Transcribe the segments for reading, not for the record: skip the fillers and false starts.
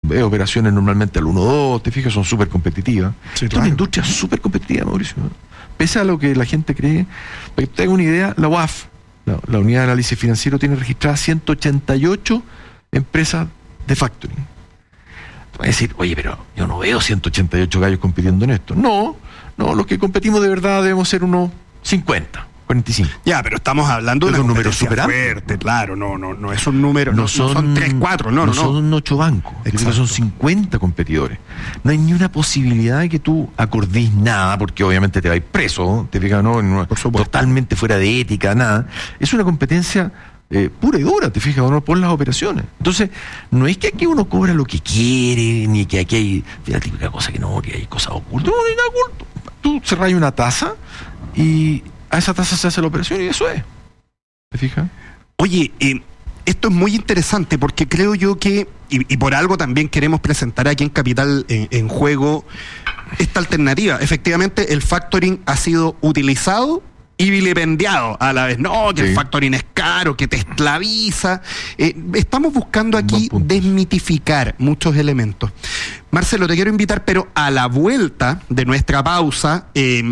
ves operaciones normalmente al 1-2, te fijas, son súper competitivas. Sí, Esto es una industria súper competitiva, Mauricio. Pese a lo que la gente cree, para que te haga una idea, la UAF, la Unidad de Análisis Financiero, tiene registradas 188 empresas de factoring. Voy a decir, oye, pero yo no veo 188 gallos compitiendo en esto. No, los que competimos de verdad debemos ser unos 50, 45. Ya, pero estamos hablando de un número súper fuerte, claro, no es un número, no son 3, 4, no. Son 8 bancos, son 50 competidores. No hay ni una posibilidad de que tú acordís nada, porque obviamente te vas preso, te fijas, ¿no? Totalmente fuera de ética, nada. Es una competencia pura y dura, te fijas, ¿no? Por las operaciones. Entonces, no es que aquí uno cobra lo que quiere, ni que aquí hay la típica cosa que hay cosas ocultas. No hay nada oculto. Tú cerrás una tasa y a esa tasa se hace la operación y eso es. ¿Te fijas? Oye, esto es muy interesante porque creo yo que, y por algo también queremos presentar aquí en Capital en Juego esta alternativa. Efectivamente, el factoring ha sido utilizado y vilipendiado a la vez. No, que el factoring es caro, que te esclaviza. Estamos buscando aquí desmitificar muchos elementos. Marcelo, te quiero invitar, pero a la vuelta de nuestra pausa,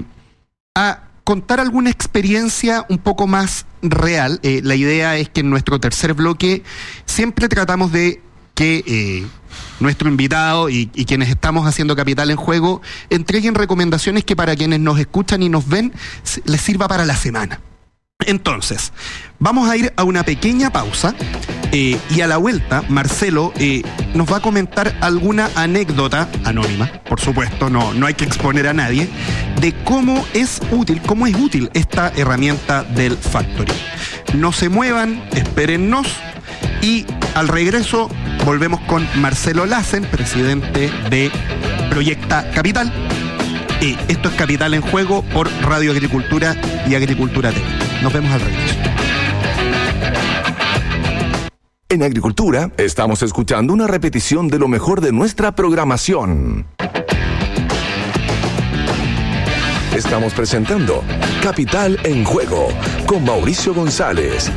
a contar alguna experiencia un poco más real. La idea es que en nuestro tercer bloque siempre tratamos de que nuestro invitado y quienes estamos haciendo Capital en Juego entreguen recomendaciones que para quienes nos escuchan y nos ven les sirva para la semana. Entonces, vamos a ir a una pequeña pausa y a la vuelta Marcelo nos va a comentar alguna anécdota anónima, por supuesto, no hay que exponer a nadie, de cómo es útil esta herramienta del factoring. No se muevan, espérennos y al regreso volvemos con Marcelo Lassen, presidente de Proyecta Capital. Esto es Capital en Juego por Radio Agricultura y Agricultura TV. Nos vemos al regreso. En Agricultura estamos escuchando una repetición de lo mejor de nuestra programación. Estamos presentando Capital en Juego con Mauricio González.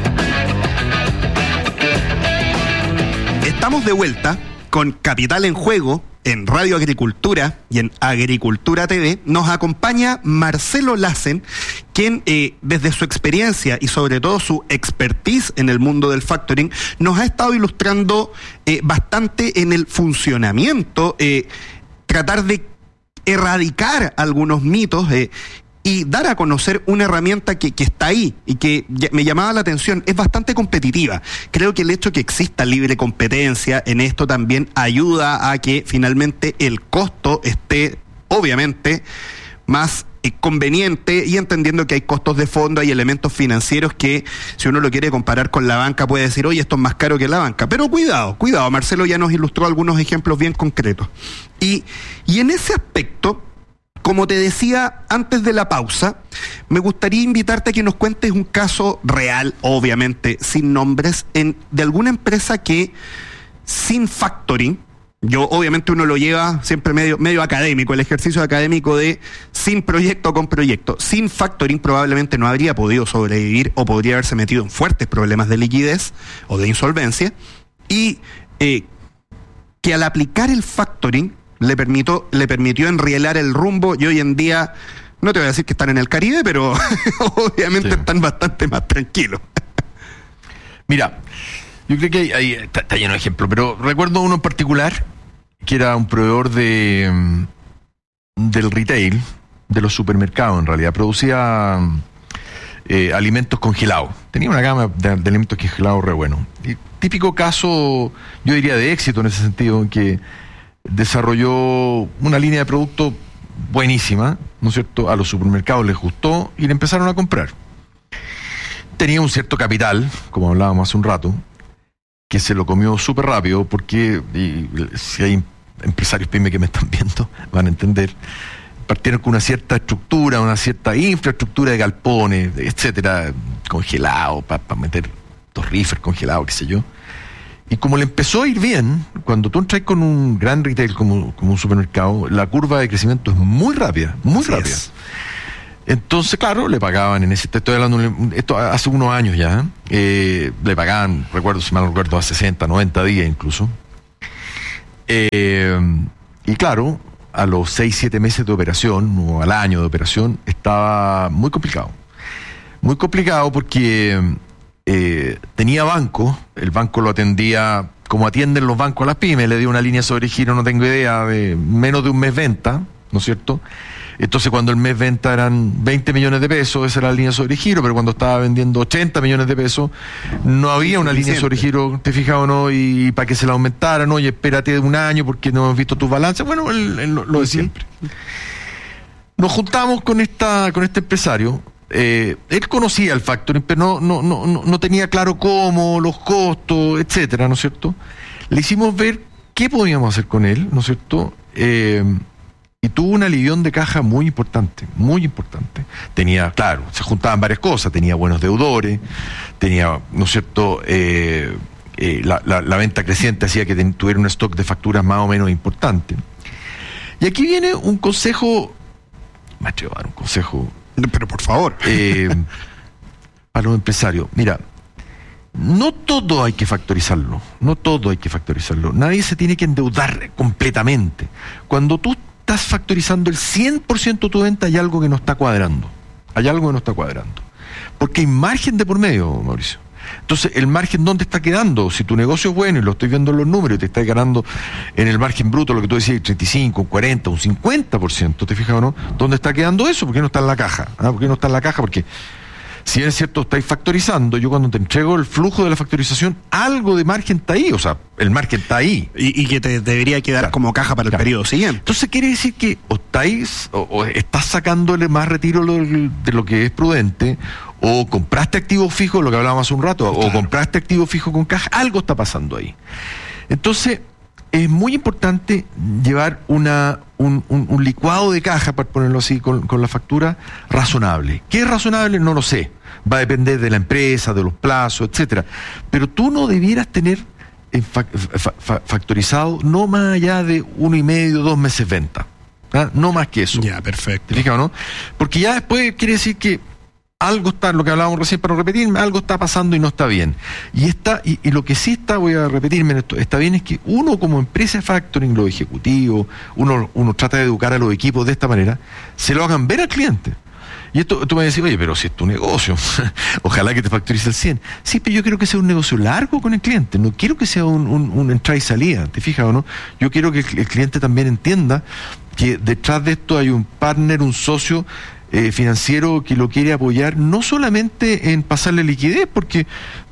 Estamos de vuelta con Capital en Juego en Radio Agricultura y en Agricultura TV. Nos acompaña Marcelo Lassen, quien desde su experiencia y sobre todo su expertise en el mundo del factoring nos ha estado ilustrando bastante en el funcionamiento, tratar de erradicar algunos mitos y dar a conocer una herramienta que está ahí y que me llamaba la atención. Es bastante competitiva. Creo que el hecho que exista libre competencia en esto también ayuda a que finalmente el costo esté obviamente más conveniente, y entendiendo que hay costos de fondo, hay elementos financieros que si uno lo quiere comparar con la banca puede decir, oye, esto es más caro que la banca, pero cuidado, Marcelo ya nos ilustró algunos ejemplos bien concretos y en ese aspecto, como te decía antes de la pausa, me gustaría invitarte a que nos cuentes un caso real, obviamente sin nombres, de alguna empresa que sin factoring, obviamente uno lo lleva siempre medio académico, el ejercicio académico de sin proyecto con proyecto. Sin factoring probablemente no habría podido sobrevivir o podría haberse metido en fuertes problemas de liquidez o de insolvencia, y que al aplicar el factoring le permitió enrielar el rumbo, y hoy en día, no te voy a decir que están en el Caribe, pero obviamente están bastante más tranquilos. Mira, yo creo que ahí está lleno de ejemplos, pero recuerdo uno en particular, que era un proveedor del retail, de los supermercados en realidad, producía alimentos congelados, tenía una gama de alimentos congelados re bueno. Y típico caso, yo diría, de éxito en ese sentido, en que desarrolló una línea de producto buenísima, ¿no es cierto? A los supermercados les gustó y le empezaron a comprar. Tenía un cierto capital, como hablábamos hace un rato, que se lo comió súper rápido, porque si hay empresarios pyme que me están viendo, van a entender, partieron con una cierta estructura, una cierta infraestructura de galpones, etcétera, congelados, para meter torríferos congelados, qué sé yo. Y como le empezó a ir bien, cuando tú entras con un gran retail como un supermercado, la curva de crecimiento es muy rápida, muy rápida. Entonces, claro, le pagaban estoy hablando, esto hace unos años ya, le pagaban, recuerdo, si mal no recuerdo, a 60, 90 días incluso. Y claro, a los 6-7 meses de operación, o al año de operación, estaba muy complicado. Muy complicado porque tenía banco, el banco lo atendía como atienden los bancos a las pymes, le dio una línea sobre giro, no tengo idea, de menos de un mes venta, ¿no es cierto? Entonces cuando el mes venta eran 20 millones de pesos, esa era la línea sobre giro, pero cuando estaba vendiendo 80 millones de pesos, no había una línea sobre giro, ¿te fijas o no? Y para que se la aumentara, ¿no? Y espérate un año porque no hemos visto tus balances, bueno, lo de siempre. Nos juntamos con este empresario. Él conocía el factoring, pero no tenía claro cómo, los costos, etcétera, ¿no es cierto? Le hicimos ver qué podíamos hacer con él, ¿no es cierto? Y tuvo un alivión de caja muy importante, muy importante. Tenía, claro, se juntaban varias cosas, tenía buenos deudores, tenía, ¿no es cierto?, la venta creciente hacía que tuviera un stock de facturas más o menos importante. Y aquí viene un consejo, me atrevo a dar un consejo, pero por favor, para los empresarios. Mira, no todo hay que factorizarlo, nadie se tiene que endeudar completamente. Cuando tú estás factorizando el 100% de tu venta, hay algo que no está cuadrando, porque hay margen de por medio, Mauricio. Entonces, ¿el margen dónde está quedando? Si tu negocio es bueno y lo estoy viendo en los números y te está ganando en el margen bruto, lo que tú decías, 35, un 40, un 50%, ¿te fijas o no? ¿Dónde está quedando eso? ¿Por qué no está en la caja? ¿Por qué no está en la caja? Porque si bien es cierto, estáis factorizando, yo cuando te entrego el flujo de la factorización, algo de margen está ahí, o sea, el margen está ahí. Y que te debería quedar como caja para el periodo siguiente. Entonces quiere decir que o estás sacándole más retiro de lo que es prudente, o compraste activo fijo, lo que hablábamos hace un rato, o compraste activo fijo con caja, algo está pasando ahí. Entonces, es muy importante llevar un licuado de caja, para ponerlo así, con la factura razonable. ¿Qué es razonable? No lo sé. Va a depender de la empresa, de los plazos, etcétera. Pero tú no debieras tener factorizado no más allá de 1,5, 2 meses venta. No más que eso. Ya, perfecto. ¿Te fijas o no? Porque ya después quiere decir que algo está, lo que hablábamos recién para no repetirme, algo está pasando y no está bien. Y lo que sí está, voy a repetirme en esto, está bien es que uno como empresa de factoring, los ejecutivos, uno trata de educar a los equipos de esta manera, se lo hagan ver al cliente. Y esto tú me decís, oye, pero si es tu negocio, ojalá que te factorice el 100. Sí, pero yo quiero que sea un negocio largo con el cliente, no quiero que sea un entrada y salida, ¿te fijas o no? Yo quiero que el cliente también entienda que detrás de esto hay un partner, un socio financiero que lo quiere apoyar, no solamente en pasarle liquidez, porque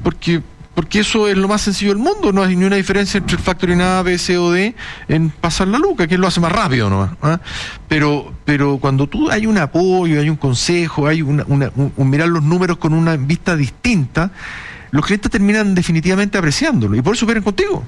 eso es lo más sencillo del mundo, no hay ni una diferencia entre el factoring A, B, C o D en pasar la luca, que lo hace más rápido nomás, ¿ah? Pero cuando tú hay un apoyo, hay un consejo, hay un mirar los números con una vista distinta, los clientes terminan definitivamente apreciándolo, y por eso operan contigo,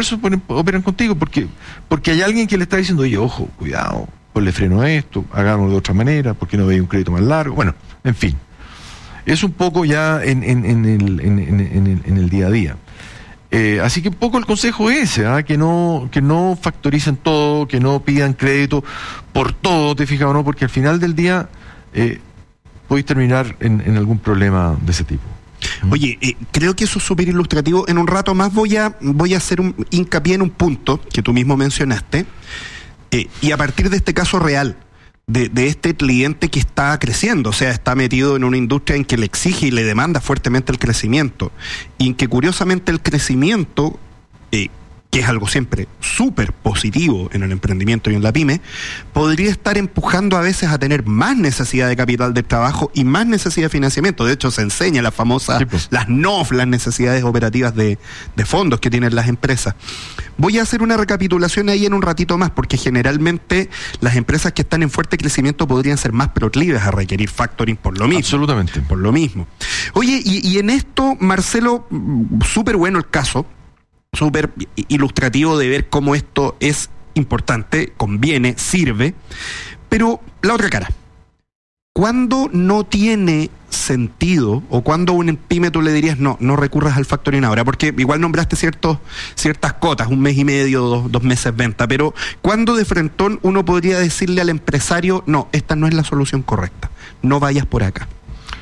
porque hay alguien que le está diciendo, oye, ojo, cuidado, ponle freno a esto, hagámoslo de otra manera, ¿por qué no veis un crédito más largo? Bueno, en fin. Es un poco ya en el día a día. Así que un poco el consejo es ese, que no factoricen todo, que no pidan crédito por todo, ¿te fijas o no? Porque al final del día podéis terminar en algún problema de ese tipo. Oye, creo que eso es súper ilustrativo. En un rato más voy a hacer un hincapié en un punto que tú mismo mencionaste, y a partir de este caso real, de este cliente que está creciendo, o sea, está metido en una industria en que le exige y le demanda fuertemente el crecimiento, y en que curiosamente el crecimiento, que es algo siempre súper positivo en el emprendimiento y en la pyme, podría estar empujando a veces a tener más necesidad de capital de trabajo y más necesidad de financiamiento. De hecho, se enseña las famosas, las NOF, las necesidades operativas de fondos que tienen las empresas. Voy a hacer una recapitulación ahí en un ratito más, porque generalmente las empresas que están en fuerte crecimiento podrían ser más proclives a requerir factoring por lo mismo. Absolutamente. Por lo mismo. Oye, y en esto, Marcelo, súper bueno el caso, súper ilustrativo de ver cómo esto es importante, conviene, sirve, pero la otra cara. ¿Cuándo no tiene sentido, o cuando a un pyme tú le dirías no recurras al factoring ahora? Porque igual nombraste ciertas cotas, 1 mes y medio, 2 meses venta, pero ¿cuándo de frentón uno podría decirle al empresario, no, esta no es la solución correcta, no vayas por acá?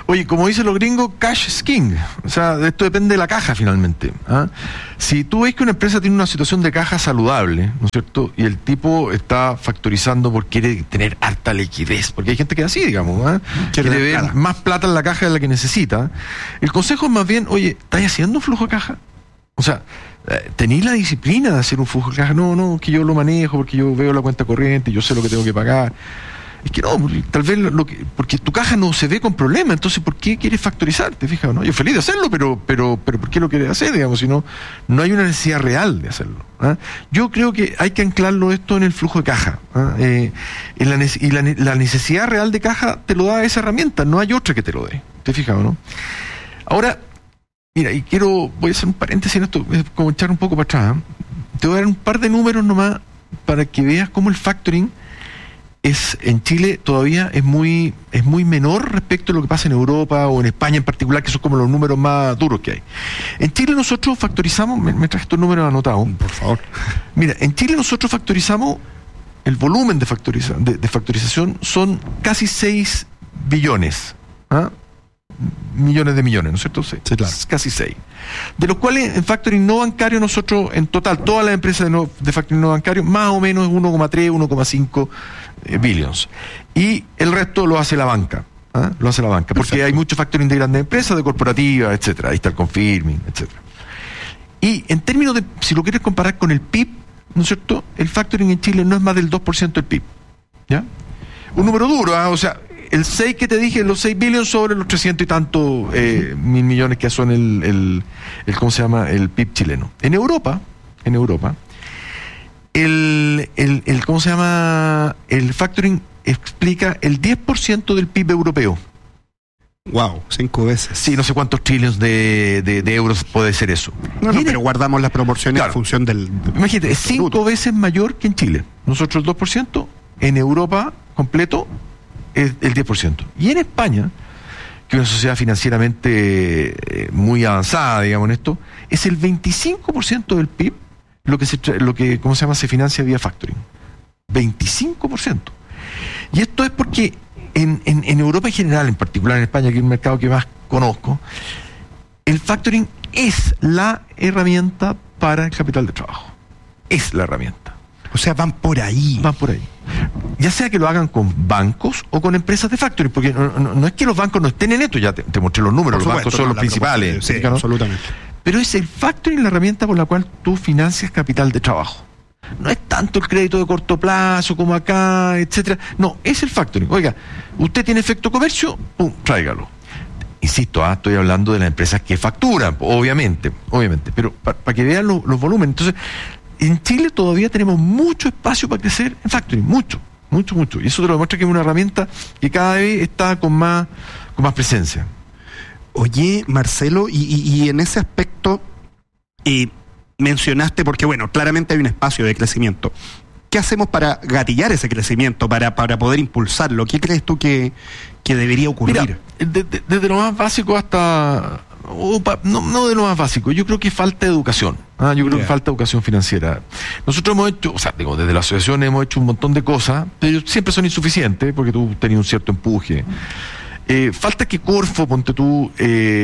Oye, como dicen los gringos, cash is king. O sea, de esto depende de la caja finalmente. ¿Ah? Si tú ves que una empresa tiene una situación de caja saludable, ¿no es cierto? Y el tipo está factorizando porque quiere tener harta liquidez, porque hay gente que es así, digamos, ¿ah? Quiere ver más plata en la caja de la que necesita. El consejo es más bien, oye, ¿estás haciendo un flujo de caja? O sea, ¿tenéis la disciplina de hacer un flujo de caja? No, que yo lo manejo porque yo veo la cuenta corriente, yo sé lo que tengo que pagar. Es que no, tal vez porque tu caja no se ve con problema, entonces ¿por qué quieres factorizar? ¿Te fijas? ¿No? Yo feliz de hacerlo, pero ¿por qué lo quieres hacer? Digamos, si no hay una necesidad real de hacerlo. ¿Ah? Yo creo que hay que anclarlo esto en el flujo de caja. ¿Ah? La necesidad real de caja te lo da esa herramienta, no hay otra que te lo dé. ¿Te fijas o no? Ahora, mira, y voy a hacer un paréntesis en esto, como echar un poco para atrás. ¿Eh? Te voy a dar un par de números nomás para que veas cómo el factoring en Chile todavía es muy menor respecto a lo que pasa en Europa o en España en particular, que son como los números más duros que hay. En Chile nosotros factorizamos, me traje estos números anotados, por favor. Mira, en Chile nosotros factorizamos, el volumen de factorización son casi 6 billones, ¿ah? Millones de millones, ¿no es cierto? Sí, claro. Casi 6. De los cuales en factoring no bancario nosotros, en total, todas las empresas de factoring no bancario, más o menos 1,3, 1,5 billions. Y el resto lo hace la banca. ¿Ah? Lo hace la banca. Porque Perfecto. Hay mucho factoring de grandes empresas, de corporativas, etcétera. Ahí está el confirming, etcétera. Y en términos de, si lo quieres comparar con el PIB, ¿no es cierto? El factoring en Chile no es más del 2% del PIB. ¿Ya? Un número duro, ¿ah? O sea, el 6 que te dije, los 6 billions sobre los 300 y tantos mil millones que son el ¿cómo se llama? El PIB chileno. En Europa, ¿cómo se llama? El factoring explica el 10% del PIB europeo. Wow, 5 veces. Sí, no sé cuántos trillones de euros puede ser eso. No, pero guardamos las proporciones en función del... Imagínate, es 5 veces mayor que en Chile. Nosotros el 2%, en Europa completo es el 10%. Y en España, que es una sociedad financieramente muy avanzada, digamos, en esto, es el 25% del PIB lo que ¿cómo se llama? Se financia vía factoring. 25%. Y esto es porque en Europa en general, en particular en España, que es el mercado que más conozco, el factoring es la herramienta para el capital de trabajo. Es la herramienta. O sea, van por ahí. Van por ahí. Ya sea que lo hagan con bancos o con empresas de factoring, porque no es que los bancos no estén en esto, ya te mostré los números, los bancos son los principales. Sí, ¿no? Absolutamente. Pero es el factoring la herramienta por la cual tú financias capital de trabajo. No es tanto el crédito de corto plazo como acá, etcétera. No, es el factoring. Oiga, usted tiene efecto comercio, ¡pum!, tráigalo. Insisto, estoy hablando de las empresas que facturan, obviamente, pero para que vean los volúmenes. Entonces, en Chile todavía tenemos mucho espacio para crecer en factoring, mucho. Y eso te lo demuestra que es una herramienta que cada vez está con más presencia. Oye, Marcelo, y en ese aspecto mencionaste, porque bueno, claramente hay un espacio de crecimiento. ¿Qué hacemos para gatillar ese crecimiento, para poder impulsarlo? ¿Qué crees tú que debería ocurrir? Mira, desde lo más básico hasta... No de lo más básico, yo creo que falta educación. Yo creo que falta educación financiera. Nosotros hemos hecho, desde la asociación hemos hecho un montón de cosas, pero siempre son insuficientes porque tú tenías un cierto empuje. Falta que Corfo, ponte tú,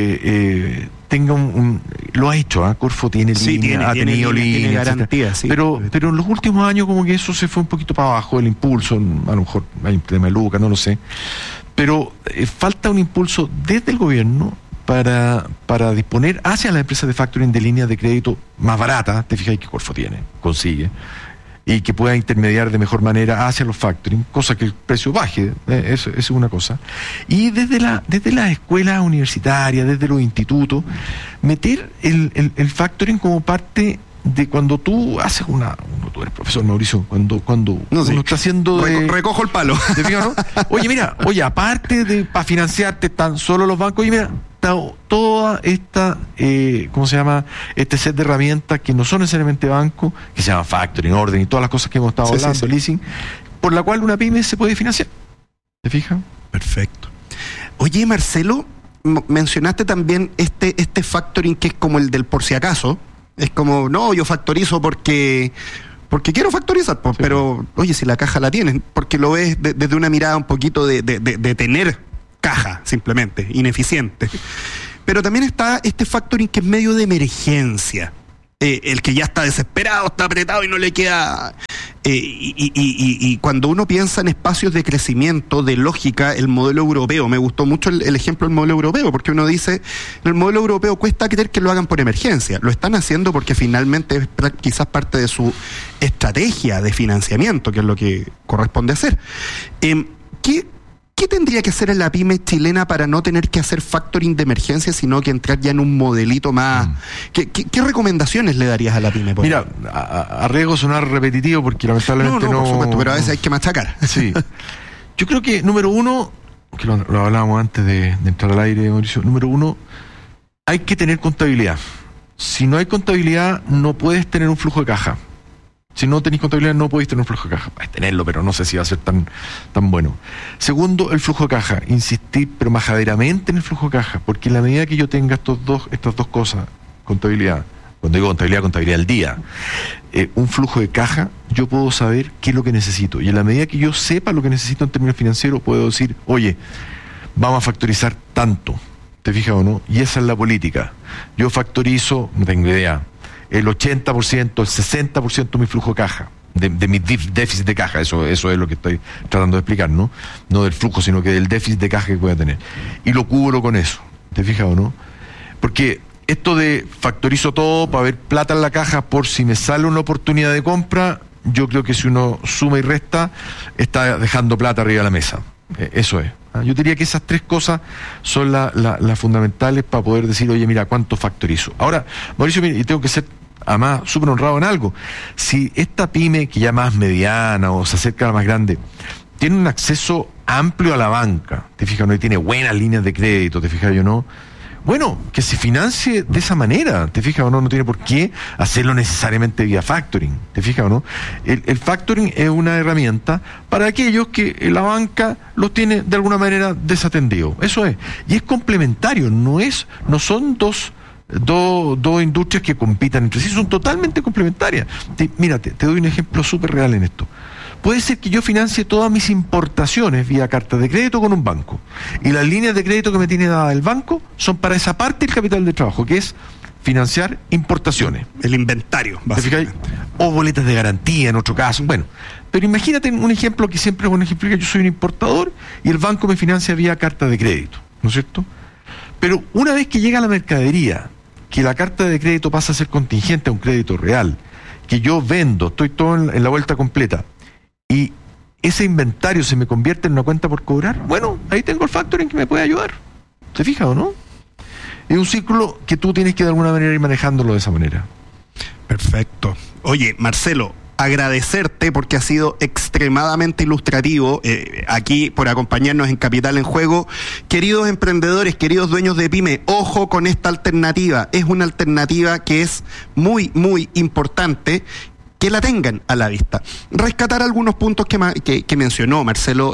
tenga lo ha hecho, Corfo tiene línea, ha tenido línea, tiene garantía, sí. Pero en los últimos años como que eso se fue un poquito para abajo, el impulso, a lo mejor hay un tema de Lucas, no lo sé. Pero falta un impulso desde el gobierno para disponer hacia las empresas de factoring de líneas de crédito más baratas, te fijas que Corfo consigue, y que pueda intermediar de mejor manera hacia los factoring, cosa que el precio baje, eso es una cosa. Y desde las escuelas universitarias, desde los institutos, meter el factoring como parte de cuando tú haces tú eres profesor, Mauricio, cuando uno está haciendo... Recojo el palo. ¿Te fijas, no? Oye, aparte para financiarte tan solo los bancos, oye, mira, toda esta, ¿cómo se llama? Este set de herramientas que no son necesariamente bancos, que se llaman factoring, orden y todas las cosas que hemos estado hablando, leasing, por la cual una pyme se puede financiar. ¿Te fijas? Perfecto. Oye, Marcelo, mencionaste también este factoring que es como el del por si acaso. Es como, no, yo factorizo porque quiero factorizar, pues, sí. Pero, oye, si la caja la tienes, porque lo ves desde una mirada un poquito de tener caja, simplemente, ineficiente. Pero también está este factoring que es medio de emergencia. El que ya está desesperado, está apretado y no le queda... Y cuando uno piensa en espacios de crecimiento, de lógica, el modelo europeo, me gustó mucho el ejemplo del modelo europeo, porque uno dice, el modelo europeo cuesta creer que lo hagan por emergencia, lo están haciendo porque finalmente es quizás parte de su estrategia de financiamiento, que es lo que corresponde hacer. ¿Qué tendría que hacer en la pyme chilena para no tener que hacer factoring de emergencia, sino que entrar ya en un modelito más? ¿Qué recomendaciones le darías a la pyme? Mira, a riesgo de sonar repetitivo, porque lamentablemente no... por supuesto, pero a veces hay que machacar. Sí. Yo creo que, número uno, que lo hablábamos antes de entrar al aire, Mauricio, número uno, hay que tener contabilidad. Si no hay contabilidad, no puedes tener un flujo de caja. Si no tenéis contabilidad, no podéis tener un flujo de caja. Puedes tenerlo, pero no sé si va a ser tan bueno. Segundo, el flujo de caja. Insistir, pero majaderamente en el flujo de caja. Porque en la medida que yo tenga estas dos cosas, contabilidad, cuando digo contabilidad al día, un flujo de caja, yo puedo saber qué es lo que necesito. Y en la medida que yo sepa lo que necesito en términos financieros, puedo decir, oye, vamos a factorizar tanto. ¿Te fijas o no? Y esa es la política. Yo factorizo, no tengo idea, el 80%, el 60% de mi flujo de caja, de mi déficit de caja, eso es lo que estoy tratando de explicar, ¿no? No del flujo, sino que del déficit de caja que pueda tener. Y lo cubro con eso, ¿te fijas o no? Porque esto de factorizo todo para ver plata en la caja por si me sale una oportunidad de compra, yo creo que si uno suma y resta, está dejando plata arriba de la mesa. Eso es. Yo diría que esas tres cosas son las fundamentales para poder decir, oye, mira, ¿cuánto factorizo? Ahora, Mauricio, mira, y tengo que ser además súper honrado en algo. Si esta pyme, que ya más mediana o se acerca a la más grande, tiene un acceso amplio a la banca, ¿te fijas? ¿No? Y tiene buenas líneas de crédito, ¿te fijas? Yo no. Bueno, que se financie de esa manera, ¿te fijas o no? No tiene por qué hacerlo necesariamente vía factoring, ¿te fijas o no? El factoring es una herramienta para aquellos que la banca los tiene de alguna manera desatendidos, eso es. Y es complementario, no son dos industrias que compitan entre sí, son totalmente complementarias. Mira, te doy un ejemplo súper real en esto. Puede ser que yo financie todas mis importaciones vía carta de crédito con un banco. Y las líneas de crédito que me tiene dada el banco son para esa parte del capital de trabajo, que es financiar importaciones. El inventario, básicamente. O boletas de garantía en otro caso. Bueno, pero imagínate un ejemplo que siempre es un ejemplo, que yo soy un importador y el banco me financia vía carta de crédito, ¿no es cierto? Pero una vez que llega la mercadería, que la carta de crédito pasa a ser contingente a un crédito real, que yo vendo, estoy todo en la vuelta completa, y ese inventario se me convierte en una cuenta por cobrar, bueno, ahí tengo el factoring que me puede ayudar. ¿Se fija o no? Es un círculo que tú tienes que de alguna manera ir manejándolo de esa manera. Perfecto. Oye, Marcelo, agradecerte porque ha sido extremadamente ilustrativo aquí por acompañarnos en Capital en Juego. Queridos emprendedores, queridos dueños de pyme, ojo con esta alternativa. Es una alternativa que es muy, muy importante que la tengan a la vista. Rescatar algunos puntos que mencionó Marcelo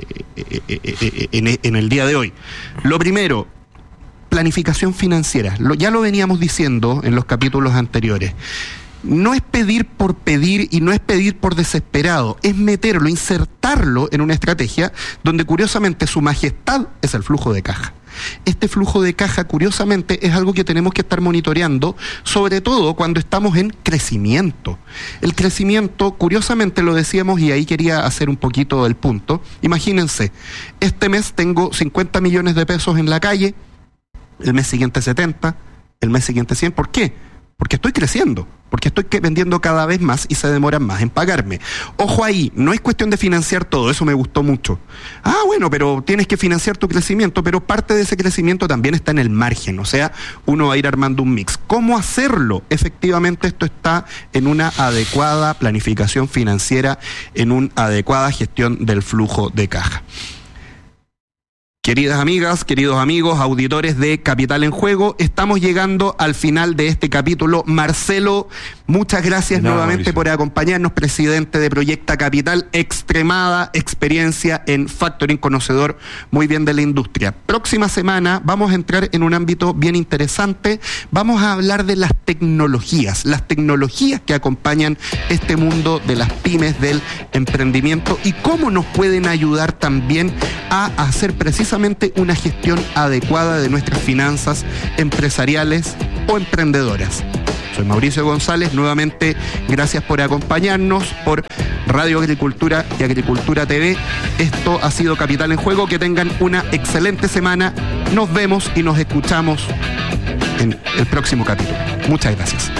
en el día de hoy. Lo primero, planificación financiera. Ya lo veníamos diciendo en los capítulos anteriores. No es pedir por pedir y no es pedir por desesperado, es meterlo, insertarlo en una estrategia donde curiosamente su majestad es el flujo de caja. Este flujo de caja, curiosamente, es algo que tenemos que estar monitoreando, sobre todo cuando estamos en crecimiento. El crecimiento, curiosamente lo decíamos, y ahí quería hacer un poquito el punto. Imagínense, este mes tengo 50 millones de pesos en la calle, el mes siguiente 70, el mes siguiente 100. ¿Por qué? Porque estoy creciendo, porque estoy vendiendo cada vez más y se demoran más en pagarme. Ojo ahí, no es cuestión de financiar todo, eso me gustó mucho. Bueno, pero tienes que financiar tu crecimiento, pero parte de ese crecimiento también está en el margen, o sea, uno va a ir armando un mix. ¿Cómo hacerlo? Efectivamente, esto está en una adecuada planificación financiera, en una adecuada gestión del flujo de caja. Queridas amigas, queridos amigos, auditores de Capital en Juego, estamos llegando al final de este capítulo. Marcelo, muchas gracias nuevamente, Mauricio, por acompañarnos, presidente de Proyecta Capital, extremada experiencia en factoring, conocedor muy bien de la industria. Próxima semana vamos a entrar en un ámbito bien interesante, vamos a hablar de las tecnologías que acompañan este mundo de las pymes, del emprendimiento, y cómo nos pueden ayudar también a hacer precisamente justamente una gestión adecuada de nuestras finanzas empresariales o emprendedoras. Soy Mauricio González, nuevamente gracias por acompañarnos por Radio Agricultura y Agricultura TV. Esto ha sido Capital en Juego, que tengan una excelente semana. Nos vemos y nos escuchamos en el próximo capítulo. Muchas gracias.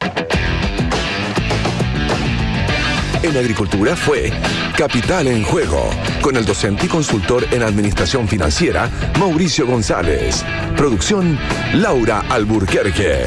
En Agricultura fue Capital en Juego, con el docente y consultor en Administración Financiera, Mauricio González. Producción, Laura Alburquerque.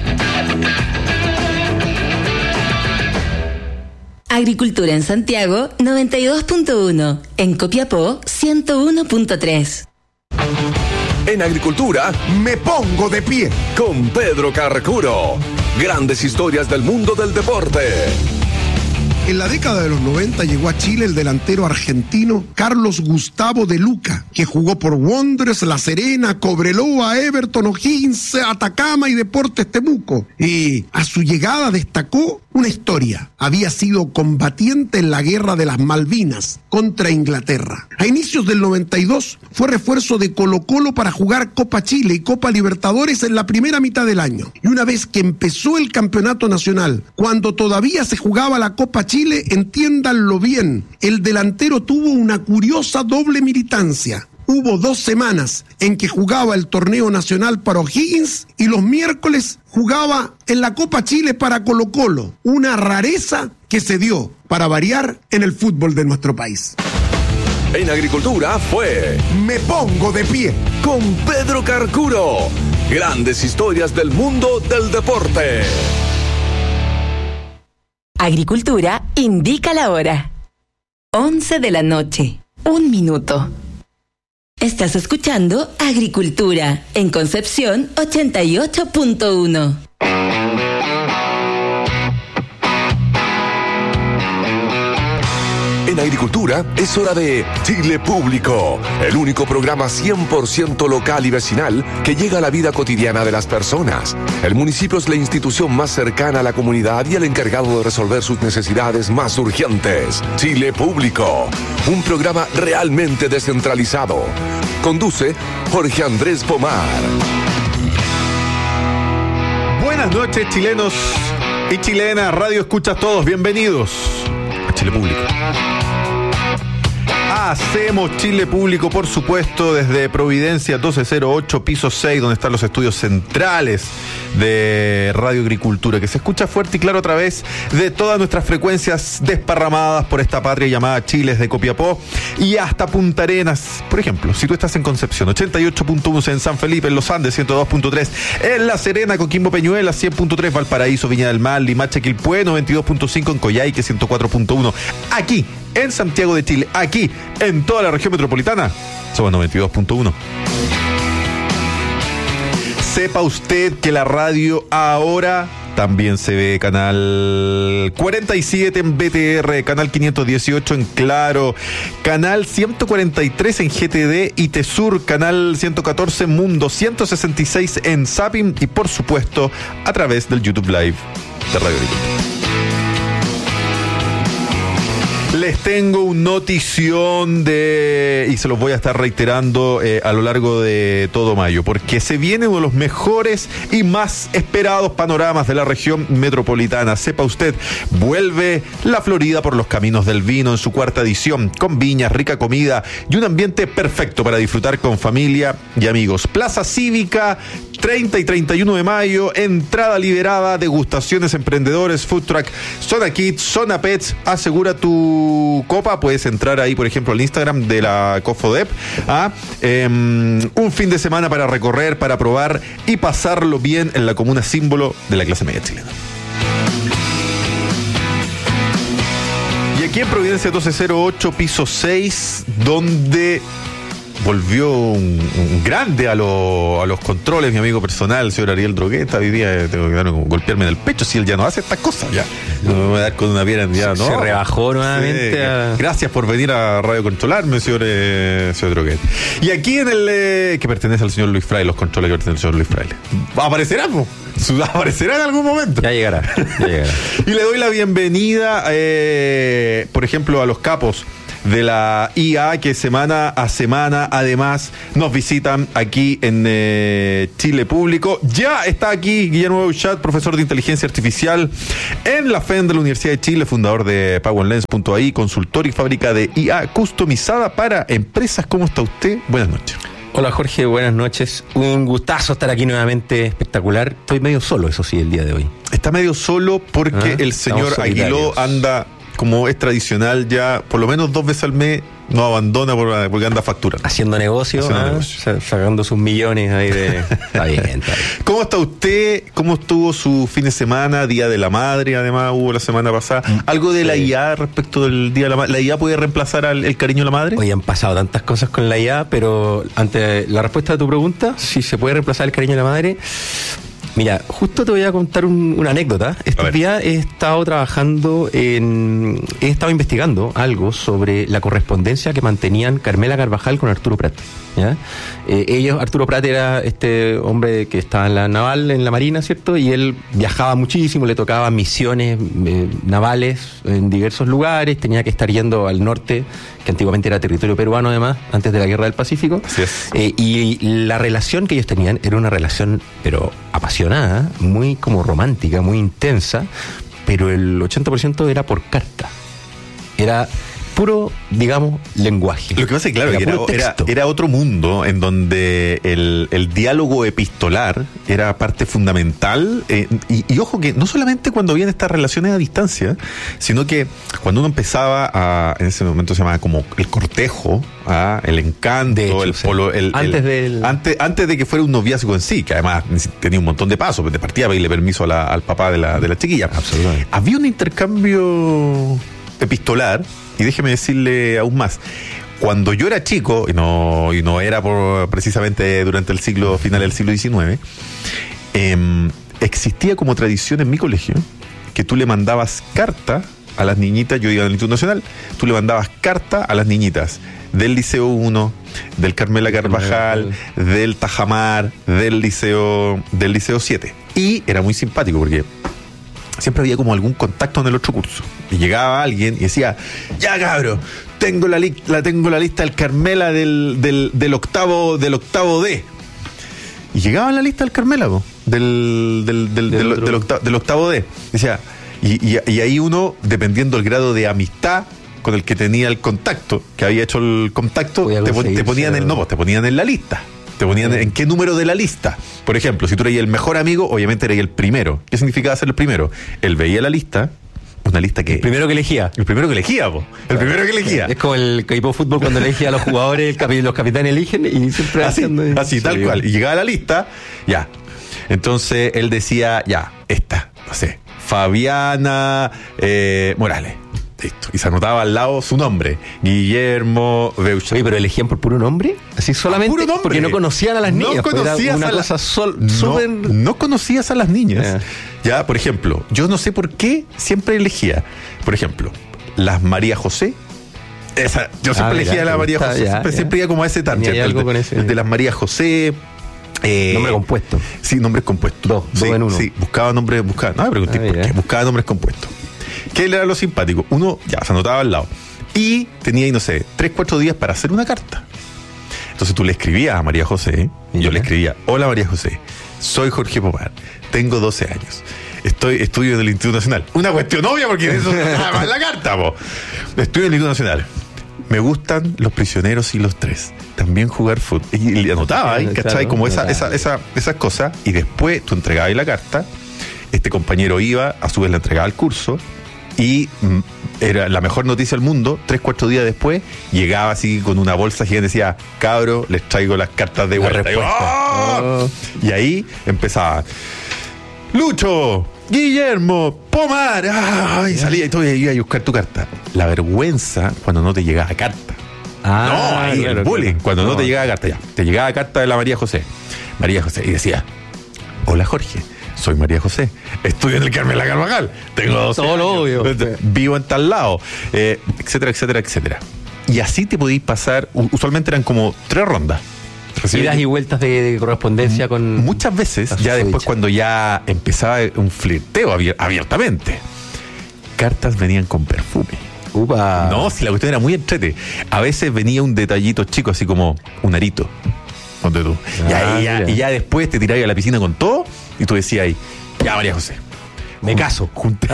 Agricultura en Santiago, 92.1. En Copiapó, 101.3. En Agricultura, Me pongo de pie. con Pedro Carcuro. Grandes historias del mundo del deporte. En la década de los 90 llegó a Chile el delantero argentino Carlos Gustavo de Luca, que jugó por Wanderers, La Serena, Cobreloa, Everton, O'Higgins, Atacama y Deportes Temuco. Y a su llegada destacó una historia. Había sido combatiente en la Guerra de las Malvinas contra Inglaterra. A inicios del 92 fue refuerzo de Colo-Colo para jugar Copa Chile y Copa Libertadores en la primera mitad del año. Y una vez que empezó el campeonato nacional, cuando todavía se jugaba la Copa Chile, entiéndanlo bien, el delantero tuvo una curiosa doble militancia. Hubo 2 semanas en que jugaba el torneo nacional para O'Higgins y los miércoles jugaba en la Copa Chile para Colo-Colo. Una rareza que se dio, para variar, en el fútbol de nuestro país. En Agricultura fue Me pongo de pie. con Pedro Carcuro. Grandes historias del mundo del deporte. Agricultura indica la hora. 11 de la noche. 1 minuto. Estás escuchando Agricultura en Concepción 88.1. En Agricultura es hora de Chile Público, el único programa 100% local y vecinal que llega a la vida cotidiana de las personas. El municipio es la institución más cercana a la comunidad y el encargado de resolver sus necesidades más urgentes. Chile Público, un programa realmente descentralizado. Conduce Jorge Andrés Pomar. Buenas noches, chilenos y chilenas, radio escuchas todos, bienvenidos a Chile Público. Hacemos Chile Público, por supuesto, desde Providencia 1208, piso 6, donde están los estudios centrales de Radio Agricultura, que se escucha fuerte y claro a través de todas nuestras frecuencias desparramadas por esta patria llamada Chile, desde Copiapó y hasta Punta Arenas. Por ejemplo, si tú estás en Concepción, 88.1, en San Felipe, en Los Andes, 102.3, en La Serena, Coquimbo, Peñuela, 100.3, Valparaíso, Viña del Mar, Limache, Quilpué, 92.5, en Coyhaique, 104.1. Aquí, en Santiago de Chile, aquí, en toda la región metropolitana, somos 92.1. Sepa usted que la radio ahora también se ve canal 47 en BTR, canal 518 en Claro, canal 143 en GTD y Tesur, canal 114 en Mundo, 166 en Zapping y por supuesto a través del YouTube Live de Radio Agricultura. Les tengo un notición y se los voy a estar reiterando a lo largo de todo mayo, porque se viene uno de los mejores y más esperados panoramas de la región metropolitana. Sepa usted, vuelve la Florida por los caminos del vino en su 4ª edición, con viñas, rica comida y un ambiente perfecto para disfrutar con familia y amigos. Plaza Cívica, 30 y 31 de mayo, entrada liberada, degustaciones, emprendedores, food truck, zona kids, zona pets, asegura tu copa. Puedes entrar ahí, por ejemplo, al Instagram de la Cofodep. Un fin de semana para recorrer, para probar y pasarlo bien en la comuna símbolo de la clase media chilena. Y aquí en Providencia 1208, piso 6, donde volvió un grande a los controles, mi amigo personal, el señor Ariel Drogueta. Hoy día tengo que golpearme en el pecho si él ya no hace estas cosas. Ya no me voy a dar con una piedra, ya no. Se rebajó nuevamente. Sí. Gracias por venir a Radio Controlarme, señor Drogueta. Y aquí en el que pertenece al señor Luis Fraile, los controles que pertenecen al señor Luis Fraile. ¿Aparecerá? Aparecerá en algún momento. Ya llegará. Y le doy la bienvenida, por ejemplo, a los capos de la IA que semana a semana además nos visitan aquí en Chile Público. Ya está aquí Guillermo Beuchat, profesor de inteligencia artificial en la FEN de la Universidad de Chile, fundador de PowerLens.ai, consultor y fábrica de IA customizada para empresas. ¿Cómo está usted? Buenas noches. Hola Jorge, buenas noches. Un gustazo estar aquí nuevamente, espectacular. Estoy medio solo, eso sí, el día de hoy. Está medio solo porque el señor Aguiló anda, como es tradicional ya, por lo menos 2 veces al mes, no abandona porque anda facturando. Haciendo negocio, sacando sus millones ahí de... Está bien. ¿Cómo está usted? ¿Cómo estuvo su fin de semana? Día de la Madre, además, hubo la semana pasada. ¿Algo de la IA respecto del Día de la Madre? ¿La IA puede reemplazar el cariño de la madre? Hoy han pasado tantas cosas con la IA, pero ante la respuesta de tu pregunta, si se puede reemplazar el cariño de la madre... Mira, justo te voy a contar una anécdota. Estos días he estado investigando algo sobre la correspondencia que mantenían Carmela Carvajal con Arturo Prat. ¿Ya? Arturo Prat era este hombre que estaba en la naval, en la marina, ¿cierto? Y él viajaba muchísimo, le tocaba misiones navales en diversos lugares, tenía que estar yendo al norte, que antiguamente era territorio peruano además, antes de la Guerra del Pacífico. Así es. Y la relación que ellos tenían era una relación, pero apasionada, muy como romántica, muy intensa, pero el 80% era por carta. Era puro, digamos, lenguaje. Lo que pasa es que, claro, era otro mundo en donde el diálogo epistolar era parte fundamental. Y ojo que no solamente cuando habían estas relaciones a distancia, sino que cuando uno empezaba en ese momento se llamaba como el cortejo, el encanto, hecho, el polo, antes de que fuera un noviazgo en sí, que además tenía un montón de pasos, de partida pedirle permiso al papá de la chiquilla. Absolutamente. Había un intercambio epistolar. Y déjeme decirle aún más, cuando yo era chico, y no era precisamente durante el final del siglo XIX, existía como tradición en mi colegio que tú le mandabas carta a las niñitas. Yo iba al Instituto Nacional, tú le mandabas carta a las niñitas del Liceo 1, del Carmela Carvajal, del Tajamar, del Liceo 7. Y era muy simpático porque siempre había como algún contacto en el otro curso. Y llegaba alguien y decía, ya cabro, tengo la lista del Carmela del octavo D. Y llegaba en la lista del Carmela, del octavo D. Decía, y ahí uno, dependiendo del grado de amistad con el que tenía el contacto, que había hecho el contacto, te ponían en la lista. Te ponían en qué número de la lista. Por ejemplo, si tú eras el mejor amigo, obviamente eras el primero. ¿Qué significaba ser el primero? Él veía la lista, una lista que... El primero que elegía. El primero que elegía. Es como el equipo de fútbol cuando elegía a los jugadores, los capitanes eligen y siempre... Así, tal cual. Y llegaba a la lista, ya. Entonces él decía, ya, esta, no sé, Fabiana Morales. Listo. Y se anotaba al lado su nombre, Guillermo Beuchat. Oye, pero elegían por puro nombre, así solamente puro nombre. Porque no conocían a las niñas. No conocías a las niñas. Ya, por ejemplo, yo no sé por qué siempre elegía, por ejemplo, las María José. Yo siempre elegía a la María José. Siempre iba como a ese target. El de las María José. Nombre compuesto. Sí, nombres compuestos. Dos en uno. Sí, buscaba nombres. No me pregunté por qué. Buscaba nombres compuestos. ¿Qué era lo simpático? Uno ya se anotaba al lado y tenía ahí, no sé, 3-4 días para hacer una carta. Entonces tú le escribías a María José, y yo le escribía, hola María José, soy Jorge Pomar, tengo 12 años, estudio en el Instituto Nacional. Una cuestión obvia porque eso se llama la carta, po. Estudio en el Instituto Nacional. Me gustan los prisioneros y los tres. También jugar fútbol. Y le anotaba ahí, ¿cachai? Como esas cosas. Y después tú entregabas ahí la carta. Este compañero iba, a su vez la entregaba al curso. Y era la mejor noticia del mundo. 3-4 días después llegaba así con una bolsa gigante y decía, cabro, les traigo las cartas de vuelta. Y ahí empezaba Lucho, Guillermo, Pomar. Y salía y todo, y iba a buscar tu carta. La vergüenza cuando no te llegaba carta. El bullying, cuando no te llegaba carta. Ya, te llegaba carta de la María José. Y decía, hola Jorge, soy María José, estudio en el Carmela Carvajal, tengo 12 años, obvio. Vivo en tal lado, etcétera, etcétera, etcétera. Y así te podías pasar, usualmente eran como 3 rondas. Idas y vueltas de correspondencia con... Muchas veces, ya después cuando ya empezaba un flirteo abiertamente, cartas venían con perfume. Upa. No, si la cuestión era muy entrete. A veces venía un detallito chico, así como un arito. Ponte tú. Y ya después te tirabas a la piscina con todo y tú decías ahí, ya María José, Me caso.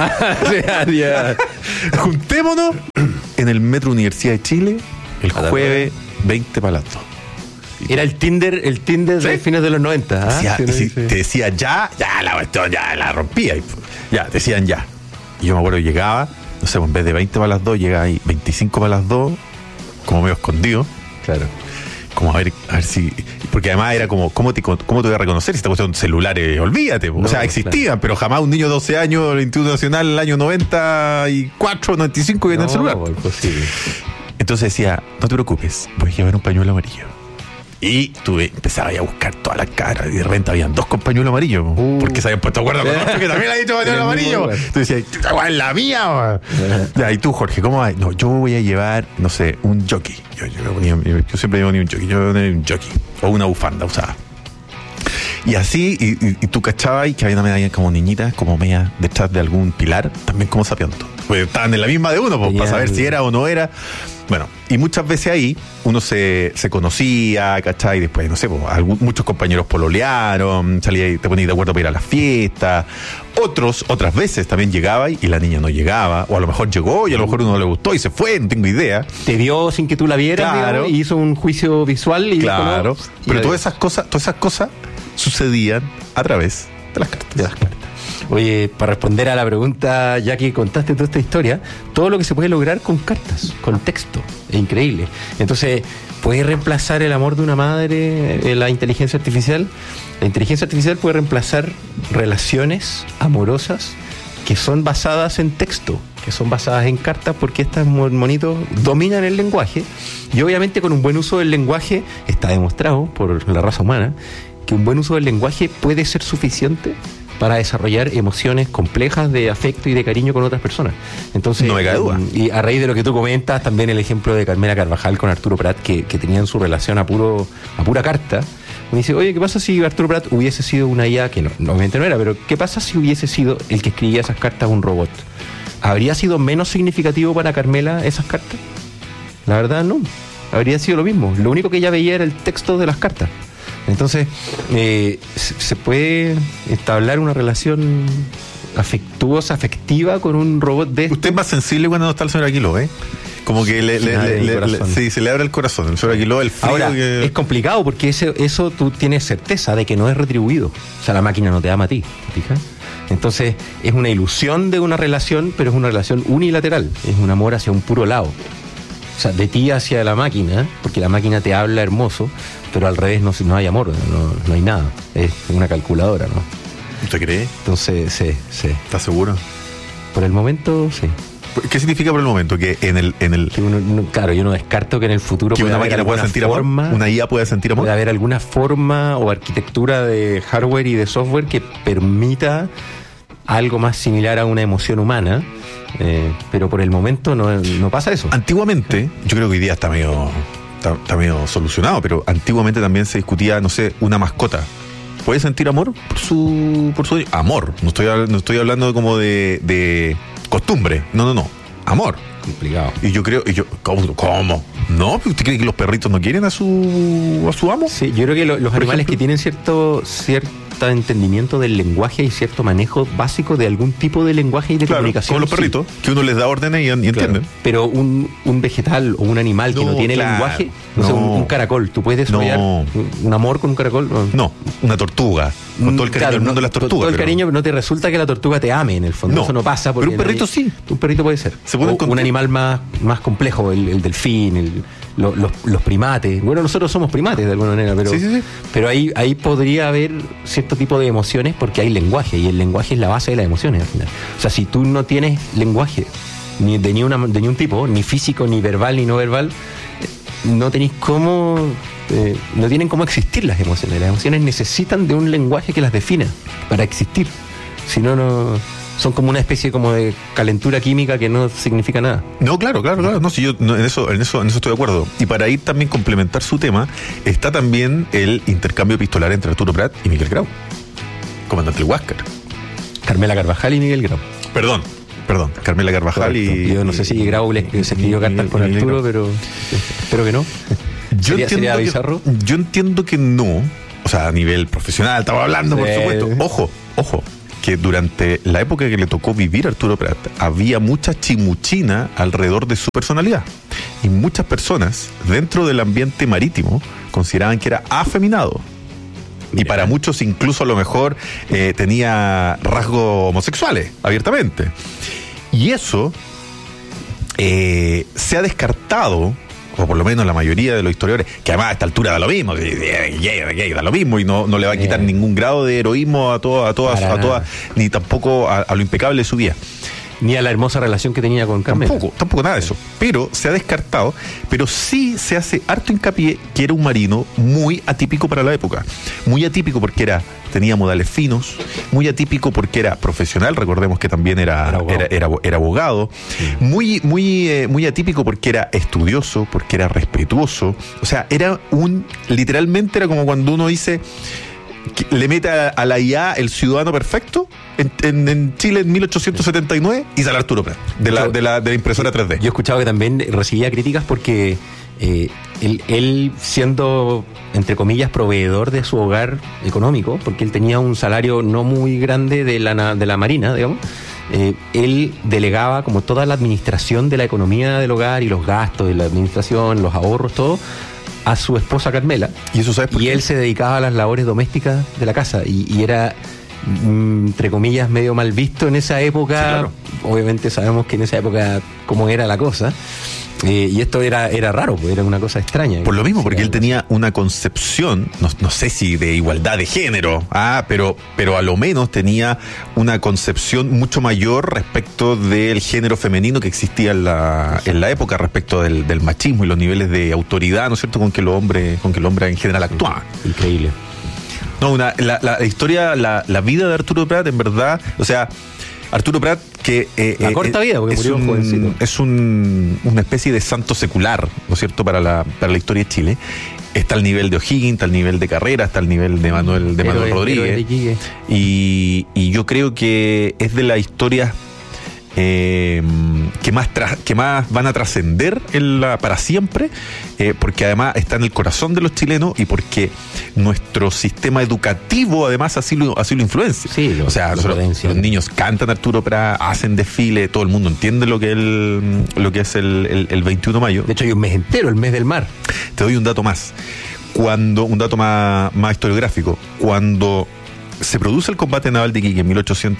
Juntémonos en el Metro Universidad de Chile el jueves 20 para las 2. Era el Tinder de fines de los 90. Decía, Sí, y si sí. te decía ya la cuestión ya la rompía. Ya, decían ya. Y yo me acuerdo que llegaba, no sé, en vez de 20 para las 2, llegaba ahí 25 para las 2, como medio escondido. Claro. Como a ver si. Porque además era como, ¿cómo te voy a reconocer si esta cuestión celulares? Olvídate. O sea, existían, claro. pero jamás un niño de 12 años del Instituto Nacional, el año 94, 95, viene el celular. Imposible. Entonces decía, no te preocupes, voy a llevar un pañuelo amarillo. Y empezaba a buscar todas las caras y de repente habían 2 con pañuelo amarillo, porque se habían puesto de acuerdo con otro que también le ha dicho pañuelo amarillo. Entonces decía, ¡esta es la mía! Ya, y tú, Jorge, ¿cómo vas? No, yo voy a llevar, no sé, un jockey. Yo siempre llevo ni un jockey, yo un jockey o una bufanda usada. Y así, y tú cachabas y que había una medalla como niñitas, como media detrás de algún pilar, también como sapiando. Pues estaban en la misma de uno, pues, para saber si era o no era. Bueno, y muchas veces ahí uno se conocía, ¿cachai? Y después, no sé, pues, muchos compañeros pololearon, salía y te ponías de acuerdo para ir a las fiestas. Otras veces también llegaba y la niña no llegaba, o a lo mejor llegó y a lo mejor uno no le gustó y se fue, no tengo idea. Te vio sin que tú la vieras, Claro. digamos, y hizo un juicio visual y Claro, dijo, no, pero y todas esas cosas sucedían a través de las cartas. Oye, para responder a la pregunta, ya que contaste toda esta historia, todo lo que se puede lograr con cartas, con texto, es increíble. Entonces, ¿puede reemplazar el amor de una madre la inteligencia artificial? La inteligencia artificial puede reemplazar relaciones amorosas que son basadas en texto, que son basadas en cartas, porque estos monitos dominan el lenguaje, y obviamente con un buen uso del lenguaje, está demostrado por la raza humana, que un buen uso del lenguaje puede ser suficiente para desarrollar emociones complejas de afecto y de cariño con otras personas. Entonces, no me cabe duda. Y a raíz de lo que tú comentas, también el ejemplo de Carmela Carvajal con Arturo Prat, que tenían su relación a pura carta. Me dice, oye, ¿qué pasa si Arturo Prat hubiese sido una IA, que no, obviamente no era, pero ¿qué pasa si hubiese sido el que escribía esas cartas un robot? ¿Habría sido menos significativo para Carmela esas cartas? La verdad, no. Habría sido lo mismo. Lo único que ella veía era el texto de las cartas. Entonces, se puede entablar una relación afectuosa, afectiva con un robot de... Usted es más sensible cuando no está el señor Aquiló, ¿eh? Como que sí, se le abre el corazón. El señor Aquiló, el frío. Ahora, es complicado porque eso tú tienes certeza de que no es retribuido. O sea, la máquina no te ama a ti, ¿te fijas? Entonces, es una ilusión de una relación, pero es una relación unilateral. Es un amor hacia un puro lado. O sea, de ti hacia la máquina, porque la máquina te habla hermoso, pero al revés no hay amor, no hay nada. Es una calculadora, ¿no? ¿Usted cree? Entonces, sí. ¿Está seguro? Por el momento, sí. ¿Qué significa por el momento? Que en el Que claro, yo no descarto que en el futuro que una máquina pueda sentir amor, una IA pueda sentir amor. Puede haber alguna forma o arquitectura de hardware y de software que permita algo más similar a una emoción humana, pero por el momento no pasa eso. Antiguamente, yo creo que hoy día está medio solucionado, pero antiguamente también se discutía, no sé, una mascota. ¿Puede sentir amor por su amor? No estoy hablando como de costumbre. No. Amor. Complicado. Y yo creo, ¿cómo? ¿No? ¿Usted cree que los perritos no quieren a su amo? Sí, yo creo que los animales que tienen cierto entendimiento del lenguaje y cierto manejo básico de algún tipo de lenguaje y de comunicación. Como los perritos, que uno les da órdenes y entienden. Pero un vegetal o un animal que no tiene lenguaje, un caracol, ¿tú puedes desarrollar un amor con un caracol? No, una tortuga. Con todo el cariño del mundo de las tortugas. Todo el cariño, pero no te resulta que la tortuga te ame, en el fondo. Eso no pasa. Pero un perrito sí. Un perrito puede ser. Un animal más complejo, el delfín, los primates. Bueno, nosotros somos primates de alguna manera, pero, sí. Pero ahí podría haber cierto tipo de emociones porque hay lenguaje, y el lenguaje es la base de las emociones al final. O sea, si tú no tienes lenguaje de ni un tipo, ni físico, ni verbal, ni no verbal, no tenéis cómo... no tienen cómo existir las emociones. Las emociones necesitan de un lenguaje que las defina para existir. Si no, son como una especie como de calentura química que no significa nada. No, claro. No, si yo en eso estoy de acuerdo. Y para ir también complementar su tema, está también el intercambio epistolar entre Arturo Prat y Miguel Grau, comandante del Huáscar. Carmela Carvajal y Miguel Grau. Perdón, Perdón, Carmela Carvajal. Y yo no sé si Grau se escribió cartas con Arturo, pero espero que no. ¿Sería bizarro? Yo entiendo que no. O sea, a nivel profesional, estamos hablando, por supuesto. Ojo, que durante la época que le tocó vivir a Arturo Prat, había mucha chimuchina alrededor de su personalidad. Y muchas personas dentro del ambiente marítimo consideraban que era afeminado. Y para muchos incluso a lo mejor tenía rasgos homosexuales, abiertamente. Y eso se ha descartado, o por lo menos la mayoría de los historiadores, que además a esta altura da lo mismo, da lo mismo, y no le va a quitar ningún grado de heroísmo a todas, ni tampoco a lo impecable de su vida. Ni a la hermosa relación que tenía con Carmela. Tampoco nada de eso. Pero se ha descartado, pero sí se hace harto hincapié que era un marino muy atípico para la época. Muy atípico porque tenía modales finos, muy atípico porque era profesional, recordemos que también era abogado, sí. Muy atípico porque era estudioso, porque era respetuoso. O sea, literalmente era como cuando uno dice, le mete a la IA el ciudadano perfecto en Chile en 1879 y sale Arturo Prat de la impresora 3D. Yo he escuchado que también recibía críticas porque él siendo, entre comillas, proveedor de su hogar económico, porque él tenía un salario no muy grande de la Marina, digamos, él delegaba como toda la administración de la economía del hogar y los gastos de la administración, los ahorros, todo, a su esposa Carmela. ¿Y eso sabes por qué? Él se dedicaba a las labores domésticas de la casa y era, entre comillas, medio mal visto en esa época. Sí, claro. Obviamente sabemos que en esa época cómo era la cosa. Y esto era raro, pues era una cosa extraña. Por lo mismo, porque él tenía una concepción, no sé si de igualdad de género, pero a lo menos tenía una concepción mucho mayor respecto del género femenino que existía en la época, respecto del machismo y los niveles de autoridad, ¿no es cierto?, con que el hombre en general actuaba. Increíble. No, la historia, la vida de Arturo Prat, en verdad, o sea, Arturo Prat, que la corta vida, porque murió jovencito. Es una especie de santo secular, ¿no es cierto?, para la historia de Chile. Está al nivel de O'Higgins, está al nivel de Carrera, está al nivel de Manuel Rodríguez. Y yo creo que es de las historias que más van a trascender para siempre, porque además está en el corazón de los chilenos y porque nuestro sistema educativo además así lo influencia. Sí, o sea, los niños cantan Arturo Prat, hacen desfile, todo el mundo entiende lo que es el 21 de mayo. De hecho hay un mes entero, el mes del mar. Te doy un dato más. Un dato más historiográfico. Cuando se produce el combate naval de Iquique en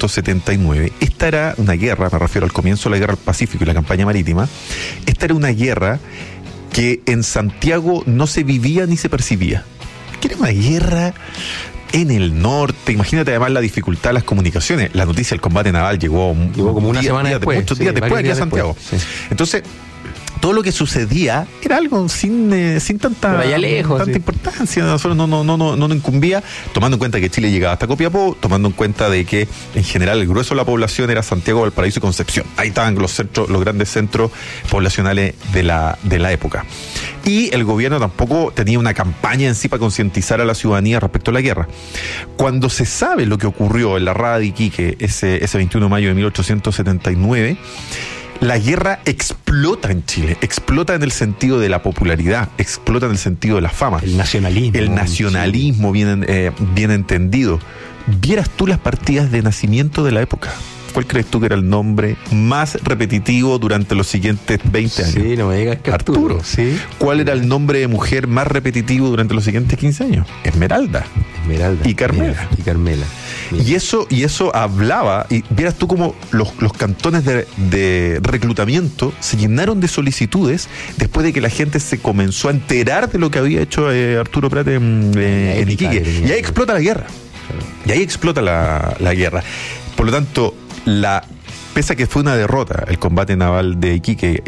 1879. Esta era una guerra, me refiero al comienzo de la guerra del Pacífico y la campaña marítima. Esta era una guerra que en Santiago no se vivía ni se percibía. Que era una guerra en el norte. Imagínate además la dificultad de las comunicaciones. La noticia del combate naval llegó como una semana después. Muchos días después aquí a Santiago. Sí. Entonces, todo lo que sucedía era algo sin tanta importancia. Nosotros no nos incumbía, tomando en cuenta que Chile llegaba hasta Copiapó, tomando en cuenta de que en general el grueso de la población era Santiago, Valparaíso y Concepción. Ahí estaban los grandes centros poblacionales de la época. Y el gobierno tampoco tenía una campaña en sí para concientizar a la ciudadanía respecto a la guerra. Cuando se sabe lo que ocurrió en la Rada de Iquique ese 21 de mayo de 1879, la guerra explota en Chile, explota en el sentido de la popularidad, explota en el sentido de la fama. El nacionalismo bien entendido. Vieras tú las partidas de nacimiento de la época. ¿Cuál crees tú que era el nombre más repetitivo durante los siguientes 20 años? Sí, no me digas que Arturo. ¿Sí? ¿Cuál era el nombre de mujer más repetitivo durante los siguientes 15 años? Esmeralda. Y Carmela. Mira. Y eso hablaba, y vieras tú como los cantones de reclutamiento se llenaron de solicitudes después de que la gente se comenzó a enterar de lo que había hecho Arturo Prat en Iquique. Y ahí explota la guerra. Y ahí explota la guerra. Por lo tanto, pese a que fue una derrota el combate naval de Iquique,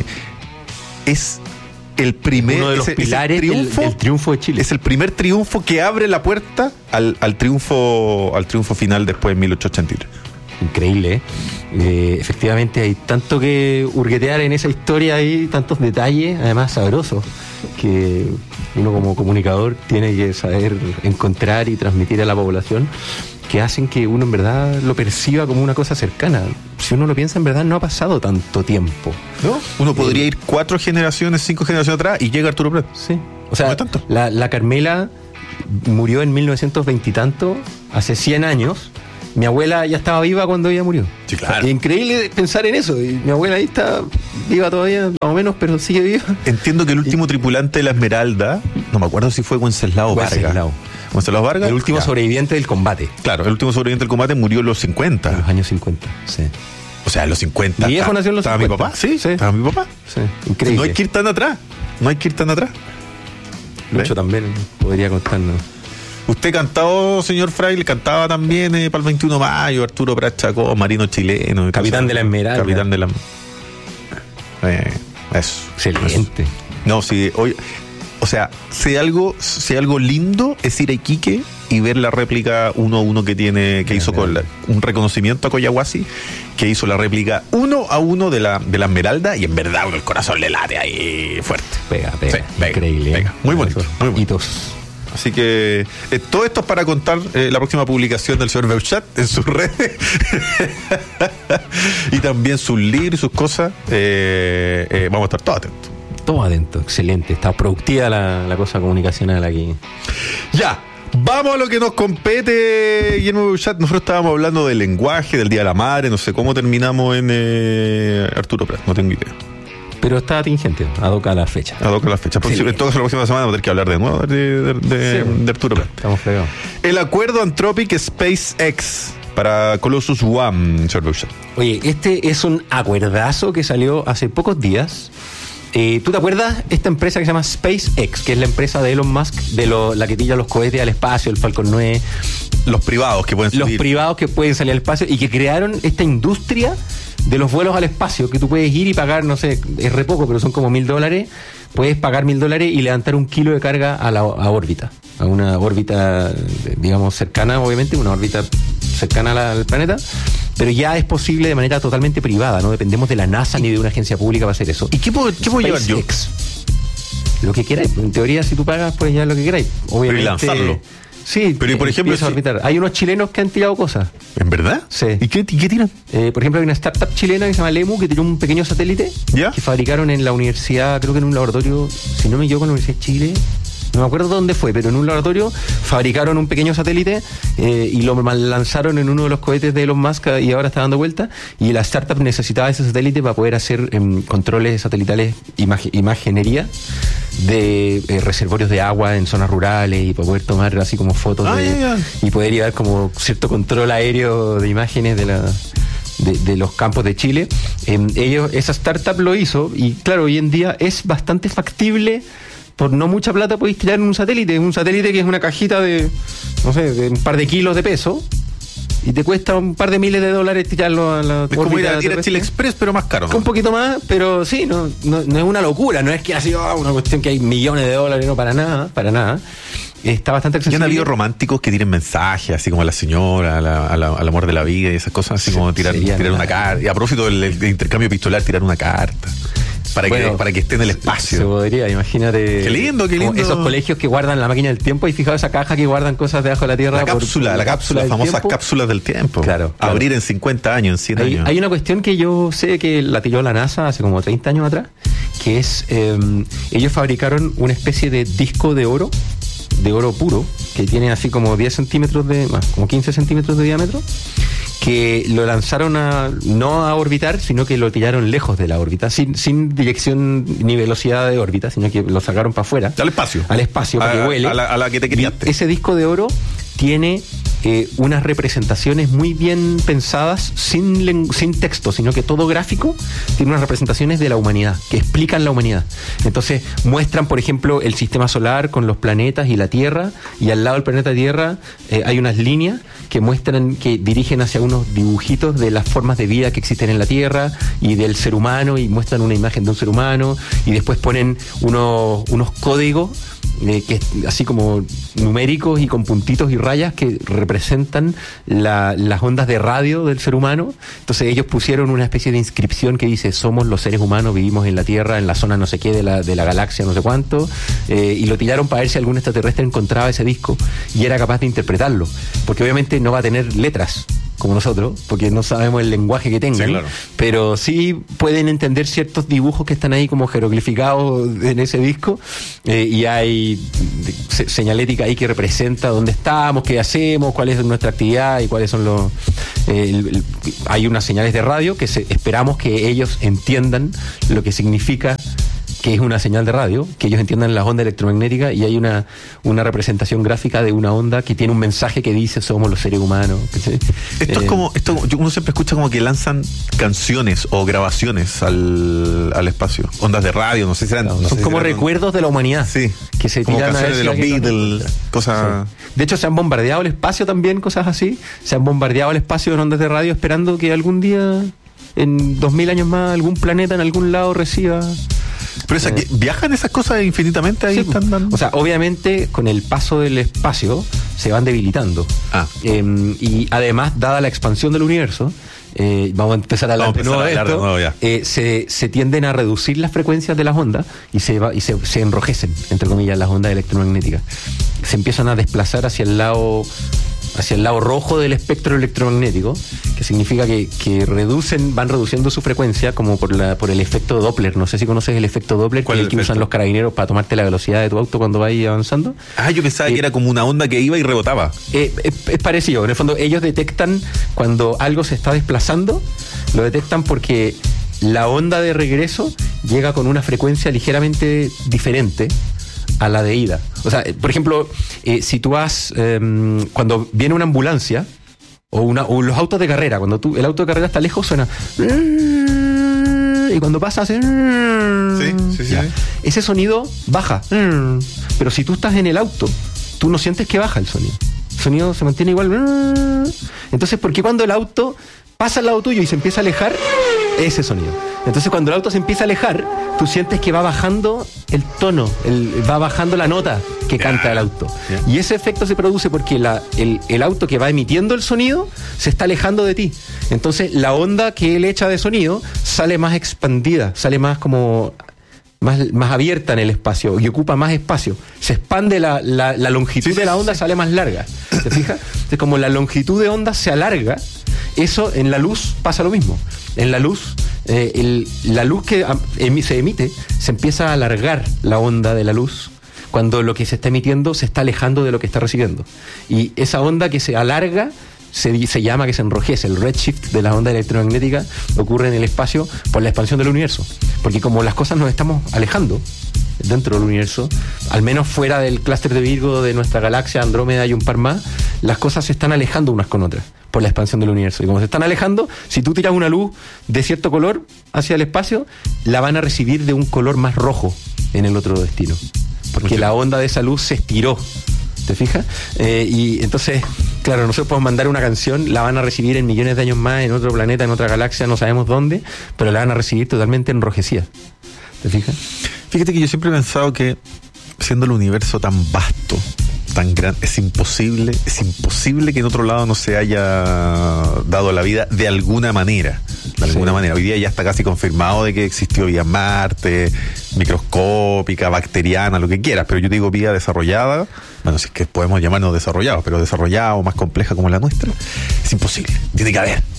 es el primer, uno de los pilares del triunfo de Chile. Es el primer triunfo que abre la puerta al triunfo final después de 1883. Increíble, efectivamente hay tanto que hurguetear en esa historia, hay tantos detalles, además sabrosos, que uno como comunicador tiene que saber encontrar y transmitir a la población. que hacen que uno en verdad lo perciba como una cosa cercana. Si uno lo piensa, en verdad no ha pasado tanto tiempo. ¿No? Uno podría ir 4 generaciones, 5 generaciones atrás y llega Arturo Prat. Sí. O sea, No es tanto. la Carmela murió en 1920 y tanto, hace 100 años. Mi abuela ya estaba viva cuando ella murió. Sí, claro. Es increíble pensar en eso. Y mi abuela ahí está viva todavía, más o menos, pero sigue viva. Entiendo que el último tripulante de la Esmeralda, no me acuerdo si fue Wenceslao Vargas. Wenceslao Vargas. El último Ya. sobreviviente del combate. Claro, el último sobreviviente del combate murió en los 50. En los años 50, sí. O sea, en los 50. Mi viejo nació en los ¿Estaba 50. mi papá? Sí, Sí. estaba mi papá. Sí, increíble. No hay que ir tan atrás. No hay que ir tan atrás. Lucho también podría contarnos. Usted cantado, señor Fraile, cantaba también para el 21 de mayo, Arturo Prat Chacón, marino chileno. Capitán de la Esmeralda. Capitán de la... eso. Excelente. Eso. No, sí, hoy... O sea, si algo lindo es ir a Iquique y ver la réplica 1-1 que tiene, que hizo con un reconocimiento a Coyahuasi, que hizo la réplica 1-1 de la Esmeralda, y en verdad uno el corazón le late ahí fuerte. Pega. Sí, pega, Increíble. pega. Muy bonito, Esos muy bonito. hitos. Así que todo esto es para contar la próxima publicación del señor Beuchat en sus redes y también sus libros y sus cosas. Vamos a estar todos atentos. Todo adentro, excelente. Está productiva la cosa comunicacional aquí. Ya, vamos a lo que nos compete, Guillermo Beuchat. Nosotros estábamos hablando del lenguaje, del Día de la Madre, no sé cómo terminamos en Arturo Prat, no tengo idea. Pero está tingente, adoca la fecha. Adoca la fecha. Sí. En todo caso, la próxima semana vamos a tener que hablar de nuevo de Arturo Prat. Estamos fregados. El acuerdo Anthropic SpaceX para Colossus One, señor Beuchat. Oye, este es un acuerdazo que salió hace pocos días. ¿Tú te acuerdas esta empresa que se llama SpaceX, que es la empresa de Elon Musk, de la que tira los cohetes al espacio, el Falcon 9? Los privados que pueden Los subir. privados que pueden salir al espacio y que crearon esta industria de los vuelos al espacio, que tú puedes ir y pagar, no sé, es re poco, pero son como $1,000. Puedes pagar $1,000 y levantar 1 kilo de carga a órbita, a una órbita, digamos, cercana, obviamente, una órbita cercana al planeta, pero ya es posible de manera totalmente privada, no dependemos de la NASA ni de una agencia pública para hacer eso. ¿Y qué puedo llevar yo? SpaceX. Lo que queráis, en teoría, si tú pagas, pues ya lo que queráis. Obviamente. Pero y lanzarlo. Sí, Pero, y por ejemplo, empieza a orbitar. Hay unos chilenos que han tirado cosas. ¿En verdad? Sí. ¿Y qué tiran? Por ejemplo, hay una startup chilena que se llama Lemu, que tiró un pequeño satélite ¿Ya? que fabricaron en la universidad, creo que en un laboratorio, si no me equivoco, en la Universidad de Chile. No me acuerdo dónde fue, pero en un laboratorio fabricaron un pequeño satélite y lo lanzaron en uno de los cohetes de Elon Musk y ahora está dando vuelta. Y la startup necesitaba ese satélite para poder hacer controles satelitales, imaginería de reservorios de agua en zonas rurales y para poder tomar así como fotos y poder llevar como cierto control aéreo de imágenes de los campos de Chile. Esa startup lo hizo y claro, hoy en día es bastante factible. Por no mucha plata podéis tirar un satélite que es una cajita de, no sé, de un par de kilos de peso y te cuesta un par de miles de dólares tirarlo a la Es como ir a terrestre. Chile Express, pero más caro, ¿no? Un poquito más, pero sí, no es una locura, no es que ha sido una cuestión que hay millones de dólares, no, para nada. Está bastante Ya accesible. han habido románticos que tiren mensajes, así como a la señora, al amor de la vida y esas cosas, así como tirar una carta. Y a propósito del intercambio epistolar, tirar una carta. Para que esté en el espacio. Se podría, imagínate. Qué lindo. Esos colegios que guardan la máquina del tiempo. ¿Y fijado esa caja que guardan cosas debajo de la tierra? La cápsula, las del famosas tiempo? cápsulas del tiempo. Claro. Abrir en 50 años, en 100 años. Hay una cuestión que yo sé que la tiró la NASA hace como 30 años atrás, que es, ellos fabricaron una especie de disco de oro puro, que tiene así como 10 centímetros como 15 centímetros de diámetro, que lo lanzaron no a orbitar, sino que lo tiraron lejos de la órbita, sin dirección ni velocidad de órbita, sino que lo sacaron para afuera. Al espacio. Para que vuele. A la que te criaste. Ese disco de oro tiene unas representaciones muy bien pensadas, sin texto, sino que todo gráfico, tiene unas representaciones de la humanidad, que explican la humanidad. Entonces muestran, por ejemplo, el sistema solar con los planetas y la Tierra, y al lado del planeta Tierra hay unas líneas que dirigen hacia unos dibujitos de las formas de vida que existen en la Tierra y del ser humano, y muestran una imagen de un ser humano, y después ponen unos códigos que así como numéricos y con puntitos y rayas que representan representan las ondas de radio del ser humano. Entonces ellos pusieron una especie de inscripción que dice: somos los seres humanos, vivimos en la Tierra, en la zona no sé qué de la galaxia no sé cuánto, y lo tiraron para ver si algún extraterrestre encontraba ese disco y era capaz de interpretarlo, porque obviamente no va a tener letras como nosotros, porque no sabemos el lenguaje que tengan, Sí, claro. pero sí pueden entender ciertos dibujos que están ahí como jeroglificados en ese disco, y hay señalética ahí que representa dónde estamos, qué hacemos, cuál es nuestra actividad y cuáles son los... hay unas señales de radio que esperamos que ellos entiendan lo que significa que es una señal de radio, que ellos entiendan las ondas electromagnéticas, y hay una representación gráfica de una onda que tiene un mensaje que dice: somos los seres humanos. ¿Cachai? Esto es como, uno siempre escucha como que lanzan canciones o grabaciones al espacio, ondas de radio, no sé si eran... Son no sé si como eran- recuerdos de la humanidad. Sí, que se como tiran a ver canciones de si los alguien lo Beatles, encuentra. cosas... Sí. De hecho, se han bombardeado el espacio también, cosas así. Se han bombardeado el espacio en ondas de radio esperando que algún día, en 2000 años más, algún planeta en algún lado reciba... Pero ¿viajan esas cosas infinitamente ahí? Sí, están dando? o sea, obviamente con el paso del espacio se van debilitando. Y además, dada la expansión del universo, vamos a empezar a hablar de nuevo de esto, se tienden a reducir las frecuencias de las ondas y se enrojecen, entre comillas, las ondas electromagnéticas. Se empiezan a desplazar hacia el lado rojo del espectro electromagnético, que significa que van reduciendo su frecuencia como por el efecto Doppler. No sé si conoces el efecto Doppler, que es el que usan los carabineros para tomarte la velocidad de tu auto cuando vas avanzando. Yo pensaba que era como una onda que iba y rebotaba. Es parecido. En el fondo, ellos detectan cuando algo se está desplazando, lo detectan porque la onda de regreso llega con una frecuencia ligeramente diferente a la de ida. O sea, por ejemplo, si tú vas, cuando viene una ambulancia o los autos de carrera, cuando el auto de carrera está lejos, suena y cuando pasa hace Sí. ese sonido baja, pero si tú estás en el auto, tú no sientes que baja el sonido. El sonido se mantiene igual. Entonces, ¿por qué cuando el auto pasa al lado tuyo y se empieza a alejar, ese sonido? Entonces, cuando el auto se empieza a alejar, tú sientes que va bajando el tono, va bajando la nota que canta el auto. Y ese efecto se produce porque el auto que va emitiendo el sonido se está alejando de ti. Entonces, la onda que él echa de sonido sale más expandida, sale más como... Más abierta en el espacio y ocupa más espacio. Se expande la longitud de la onda, sale más larga. ¿Te fijas? Entonces, como la longitud de onda se alarga, eso en la luz pasa lo mismo. En la luz, la luz que se emite, se empieza a alargar la onda de la luz cuando lo que se está emitiendo se está alejando de lo que está recibiendo. Y esa onda que se alarga se llama que se enrojece. El redshift de las ondas electromagnéticas ocurre en el espacio por la expansión del universo, porque como las cosas nos estamos alejando dentro del universo, al menos fuera del clúster de Virgo de nuestra galaxia, Andrómeda y un par más, las cosas se están alejando unas con otras por la expansión del universo. Y como se están alejando, si tú tiras una luz de cierto color hacia el espacio, la van a recibir de un color más rojo en el otro destino, porque la onda de esa luz se estiró. ¿Te fijas? Y entonces, claro, nosotros podemos mandar una canción, la van a recibir en millones de años más, en otro planeta, en otra galaxia, no sabemos dónde, pero la van a recibir totalmente enrojecida. ¿Te fijas? Fíjate que yo siempre he pensado que, siendo el universo tan vasto, tan grande, es imposible que en otro lado no se haya dado la vida de alguna manera. De alguna manera. Hoy día ya está casi confirmado de que existió vida en Marte, microscópica, bacteriana, lo que quieras, pero yo digo vida desarrollada, bueno, si es que podemos llamarnos desarrollados, pero desarrollada o más compleja como la nuestra, es imposible. Tiene que haber.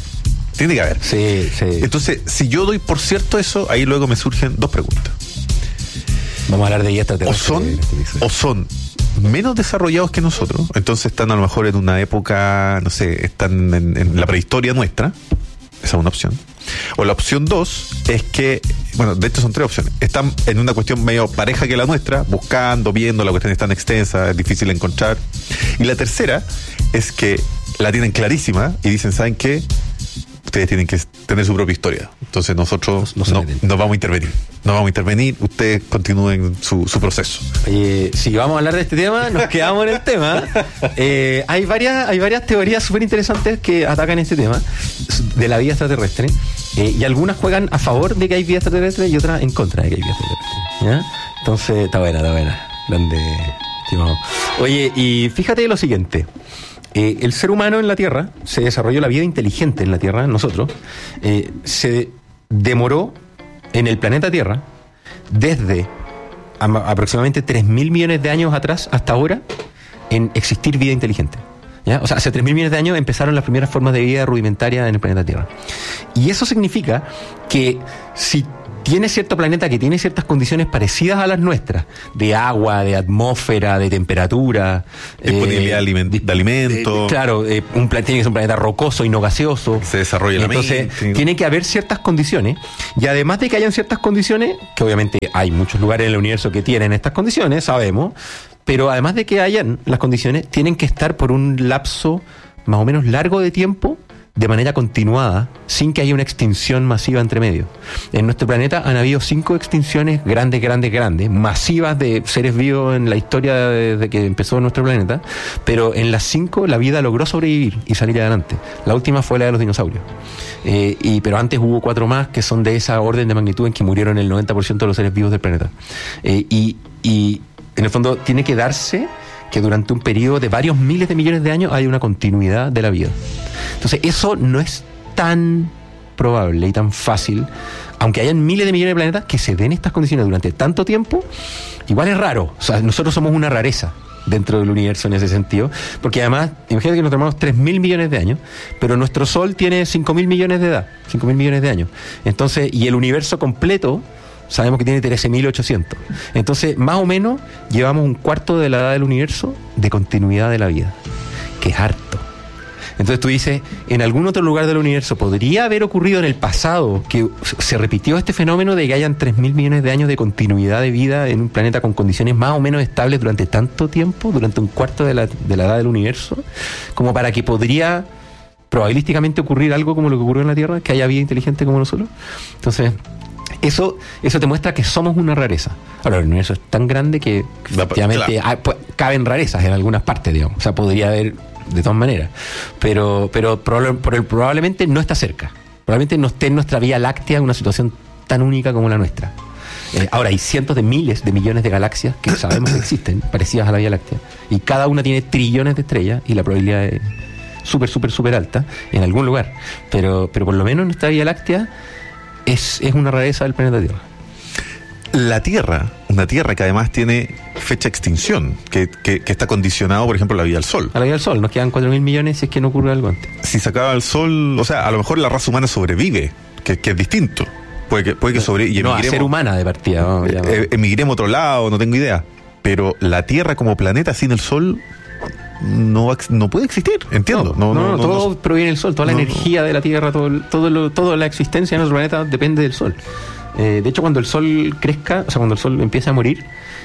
Sí. Entonces, si yo doy por cierto eso, ahí luego me surgen dos preguntas. Vamos a hablar de extraterrestres. O son menos desarrollados que nosotros, entonces están a lo mejor en una época, no sé, están en la prehistoria nuestra. Esa es una opción. O la opción 2 es que, bueno, de hecho son tres opciones. Están en una cuestión medio pareja que la nuestra, buscando, viendo, la cuestión es tan extensa, es difícil de encontrar. Y la tercera es que la tienen clarísima y dicen, ¿saben qué? Ustedes tienen que tener su propia historia. Entonces nosotros no vamos a intervenir. No vamos a intervenir, ustedes continúen su proceso. Si vamos a hablar de este tema, nos quedamos en el tema. Hay varias teorías súper interesantes que atacan este tema de la vida extraterrestre. Y algunas juegan a favor de que hay vida extraterrestre y otras en contra de que hay vida extraterrestre. ¿Ya? Entonces, está buena. Grande, estimado. Oye, y fíjate lo siguiente. el ser humano en la Tierra, se desarrolló la vida inteligente en la Tierra, nosotros, se demoró en el planeta Tierra desde aproximadamente 3.000 millones de años atrás hasta ahora en existir vida inteligente. ¿Ya? O sea, hace 3.000 millones de años empezaron las primeras formas de vida rudimentaria en el planeta Tierra. Y eso significa que si tiene cierto planeta que tiene ciertas condiciones parecidas a las nuestras, de agua, de atmósfera, de temperatura, disponibilidad de alimentos. Claro, tiene que ser un planeta rocoso y no gaseoso. Se desarrolla la mente. Entonces, tiene que haber ciertas condiciones, y además de que hayan ciertas condiciones, que obviamente hay muchos lugares en el universo que tienen estas condiciones, sabemos, pero además de que hayan las condiciones, tienen que estar por un lapso más o menos largo de tiempo, de manera continuada, sin que haya una extinción masiva entre medio. En nuestro planeta han habido 5 extinciones grandes, masivas de seres vivos en la historia desde que empezó nuestro planeta, pero en las 5 la vida logró sobrevivir y salir adelante. La última fue la de los dinosaurios. Pero antes hubo 4 más que son de esa orden de magnitud en que murieron el 90% de los seres vivos del planeta. Y en el fondo tiene que darse que durante un periodo de varios miles de millones de años haya una continuidad de la vida. Entonces, eso no es tan probable y tan fácil, aunque hayan miles de millones de planetas que se den estas condiciones durante tanto tiempo. Igual es raro. O sea, nosotros somos una rareza dentro del universo en ese sentido, porque además, imagínate que nos tomamos 3.000 millones de años, pero nuestro Sol tiene 5.000 millones de edad, 5.000 millones de años. Entonces, y el universo completo sabemos que tiene 13.800. Entonces, más o menos, llevamos un cuarto de la edad del universo de continuidad de la vida, que es harto. Entonces tú dices, en algún otro lugar del universo podría haber ocurrido en el pasado que se repitió este fenómeno de que hayan 3.000 millones de años de continuidad de vida en un planeta con condiciones más o menos estables durante tanto tiempo, durante un cuarto de la edad del universo, como para que podría probabilísticamente ocurrir algo como lo que ocurrió en la Tierra, que haya vida inteligente como nosotros. Entonces, eso te muestra que somos una rareza. Ahora, el universo es tan grande que efectivamente caben rarezas en algunas partes, digamos. O sea, podría haber de todas maneras. Pero probablemente no está cerca. Probablemente no esté en nuestra Vía Láctea en una situación tan única como la nuestra. Ahora, hay cientos de miles de millones de galaxias que sabemos que existen, parecidas a la Vía Láctea. Y cada una tiene trillones de estrellas y la probabilidad es súper alta en algún lugar. Pero por lo menos nuestra Vía Láctea es una rareza del planeta Tierra. La Tierra, una Tierra que además tiene fecha de extinción, que está condicionado, por ejemplo, a la vida del Sol. A la vida del Sol, nos quedan 4.000 millones si es que no ocurre algo antes. Si se acaba el Sol, o sea, a lo mejor la raza humana sobrevive, que es distinto. Puede que sobreviva. No, a ser humana de partida. Emigremos a otro lado, no tengo idea. Pero la Tierra como planeta sin el Sol no puede existir, entiendo. No, todo proviene del Sol, toda la energía de la Tierra, toda la existencia de nuestro planeta depende del Sol. De hecho, cuando el Sol crezca, o sea, cuando el Sol empiece a morir,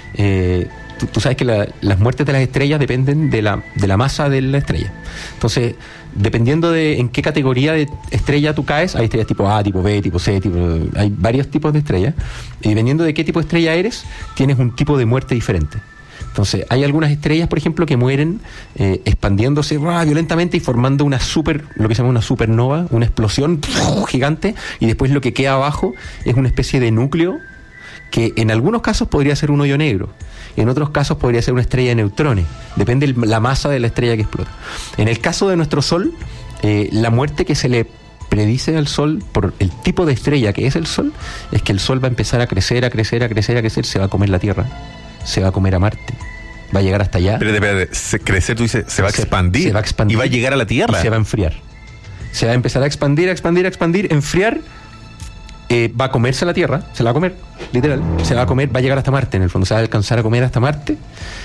tú sabes que las muertes de las estrellas dependen de la masa de la estrella. Entonces, dependiendo de en qué categoría de estrella tú caes, hay estrellas tipo A, tipo B, tipo C, hay varios tipos de estrellas, y dependiendo de qué tipo de estrella eres, tienes un tipo de muerte diferente. Entonces, hay algunas estrellas, por ejemplo, que mueren expandiéndose violentamente y formando lo que se llama una supernova, una explosión gigante, y después lo que queda abajo es una especie de núcleo que en algunos casos podría ser un hoyo negro, en otros casos podría ser una estrella de neutrones, depende de la masa de la estrella que explota. En el caso de nuestro Sol, la muerte que se le predice al Sol por el tipo de estrella que es el Sol, es que el Sol va a empezar a crecer, se va a comer la Tierra, se va a comer a Marte, va a llegar hasta allá. Espérate, crecer, tú dices, se va a expandir y va a llegar a la Tierra. Y se va a enfriar. Se va a empezar a expandir, enfriar, va a comerse la Tierra, se la va a comer, literal, se va a comer, va a llegar hasta Marte, en el fondo se va a alcanzar a comer hasta Marte,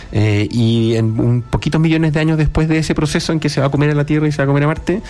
y en un poquitos millones de años después de ese proceso en que se va a comer a la Tierra y se va a comer a Marte,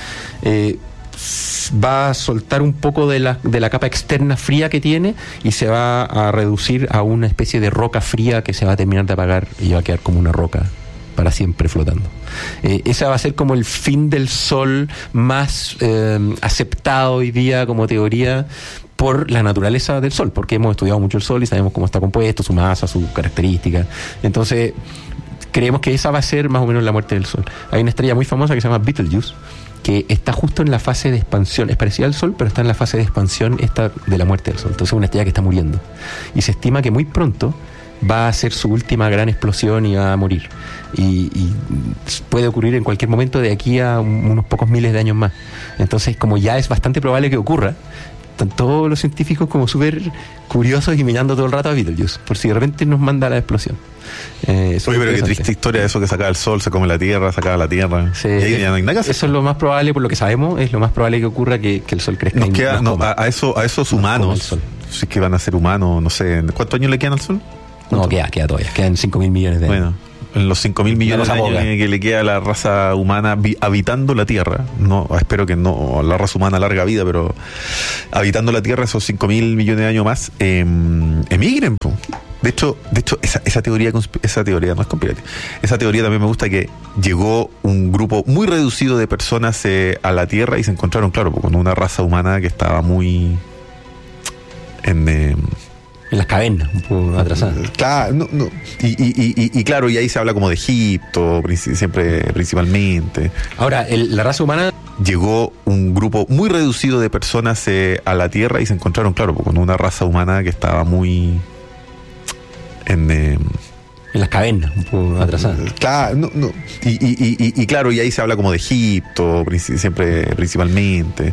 va a soltar un poco de la capa externa fría que tiene y se va a reducir a una especie de roca fría que se va a terminar de apagar y va a quedar como una roca para siempre flotando. Ese va a ser como el fin del Sol más aceptado hoy día como teoría por la naturaleza del Sol, porque hemos estudiado mucho el Sol y sabemos cómo está compuesto, su masa, sus características. Entonces, creemos que esa va a ser más o menos la muerte del Sol. Hay una estrella muy famosa que se llama Betelgeuse, que está justo en la fase de expansión, es parecida al Sol, pero está en la fase de expansión esta de la muerte del Sol. Entonces es una estrella que está muriendo. Y se estima que muy pronto va a ser su última gran explosión y va a morir. Y puede ocurrir en cualquier momento de aquí a unos pocos miles de años más. Entonces, como ya es bastante probable que ocurra, están todos los científicos como súper curiosos y mirando todo el rato a Betelgeuse, por si de repente nos manda la explosión. Oye, pero qué triste historia eso, que sacaba el sol, se come la tierra, sacaba la tierra. Sí, y ahí ya no hay nada que hacer. Eso es lo más probable, por lo que sabemos, es lo más probable que ocurra, que el sol crezca. Nos y queda, nos coma. a esos Nos coma humanos, el sol. si es que van a ser humanos, no sé, ¿cuántos años le quedan al sol? No, queda todavía, quedan 5.000 millones de años. Bueno, en los 5.000 millones de años que le queda a la raza humana habitando la Tierra, no, espero que no la raza humana larga vida, pero habitando la Tierra, esos 5.000 millones de años más, emigren, po. De hecho, esa teoría no es conspirativa. Esa teoría también me gusta, que llegó un grupo muy reducido de personas a la Tierra y se encontraron, claro, con una raza humana que estaba muy en las cavernas, un poco atrasada. Claro, y claro, y ahí se habla como de Egipto, principalmente. Ahora, la raza humana... Llegó un grupo muy reducido de personas a la Tierra y se encontraron, claro, con una raza humana que estaba muy en las cavernas, un poco atrasada. Claro, y claro, y ahí se habla como de Egipto, principalmente.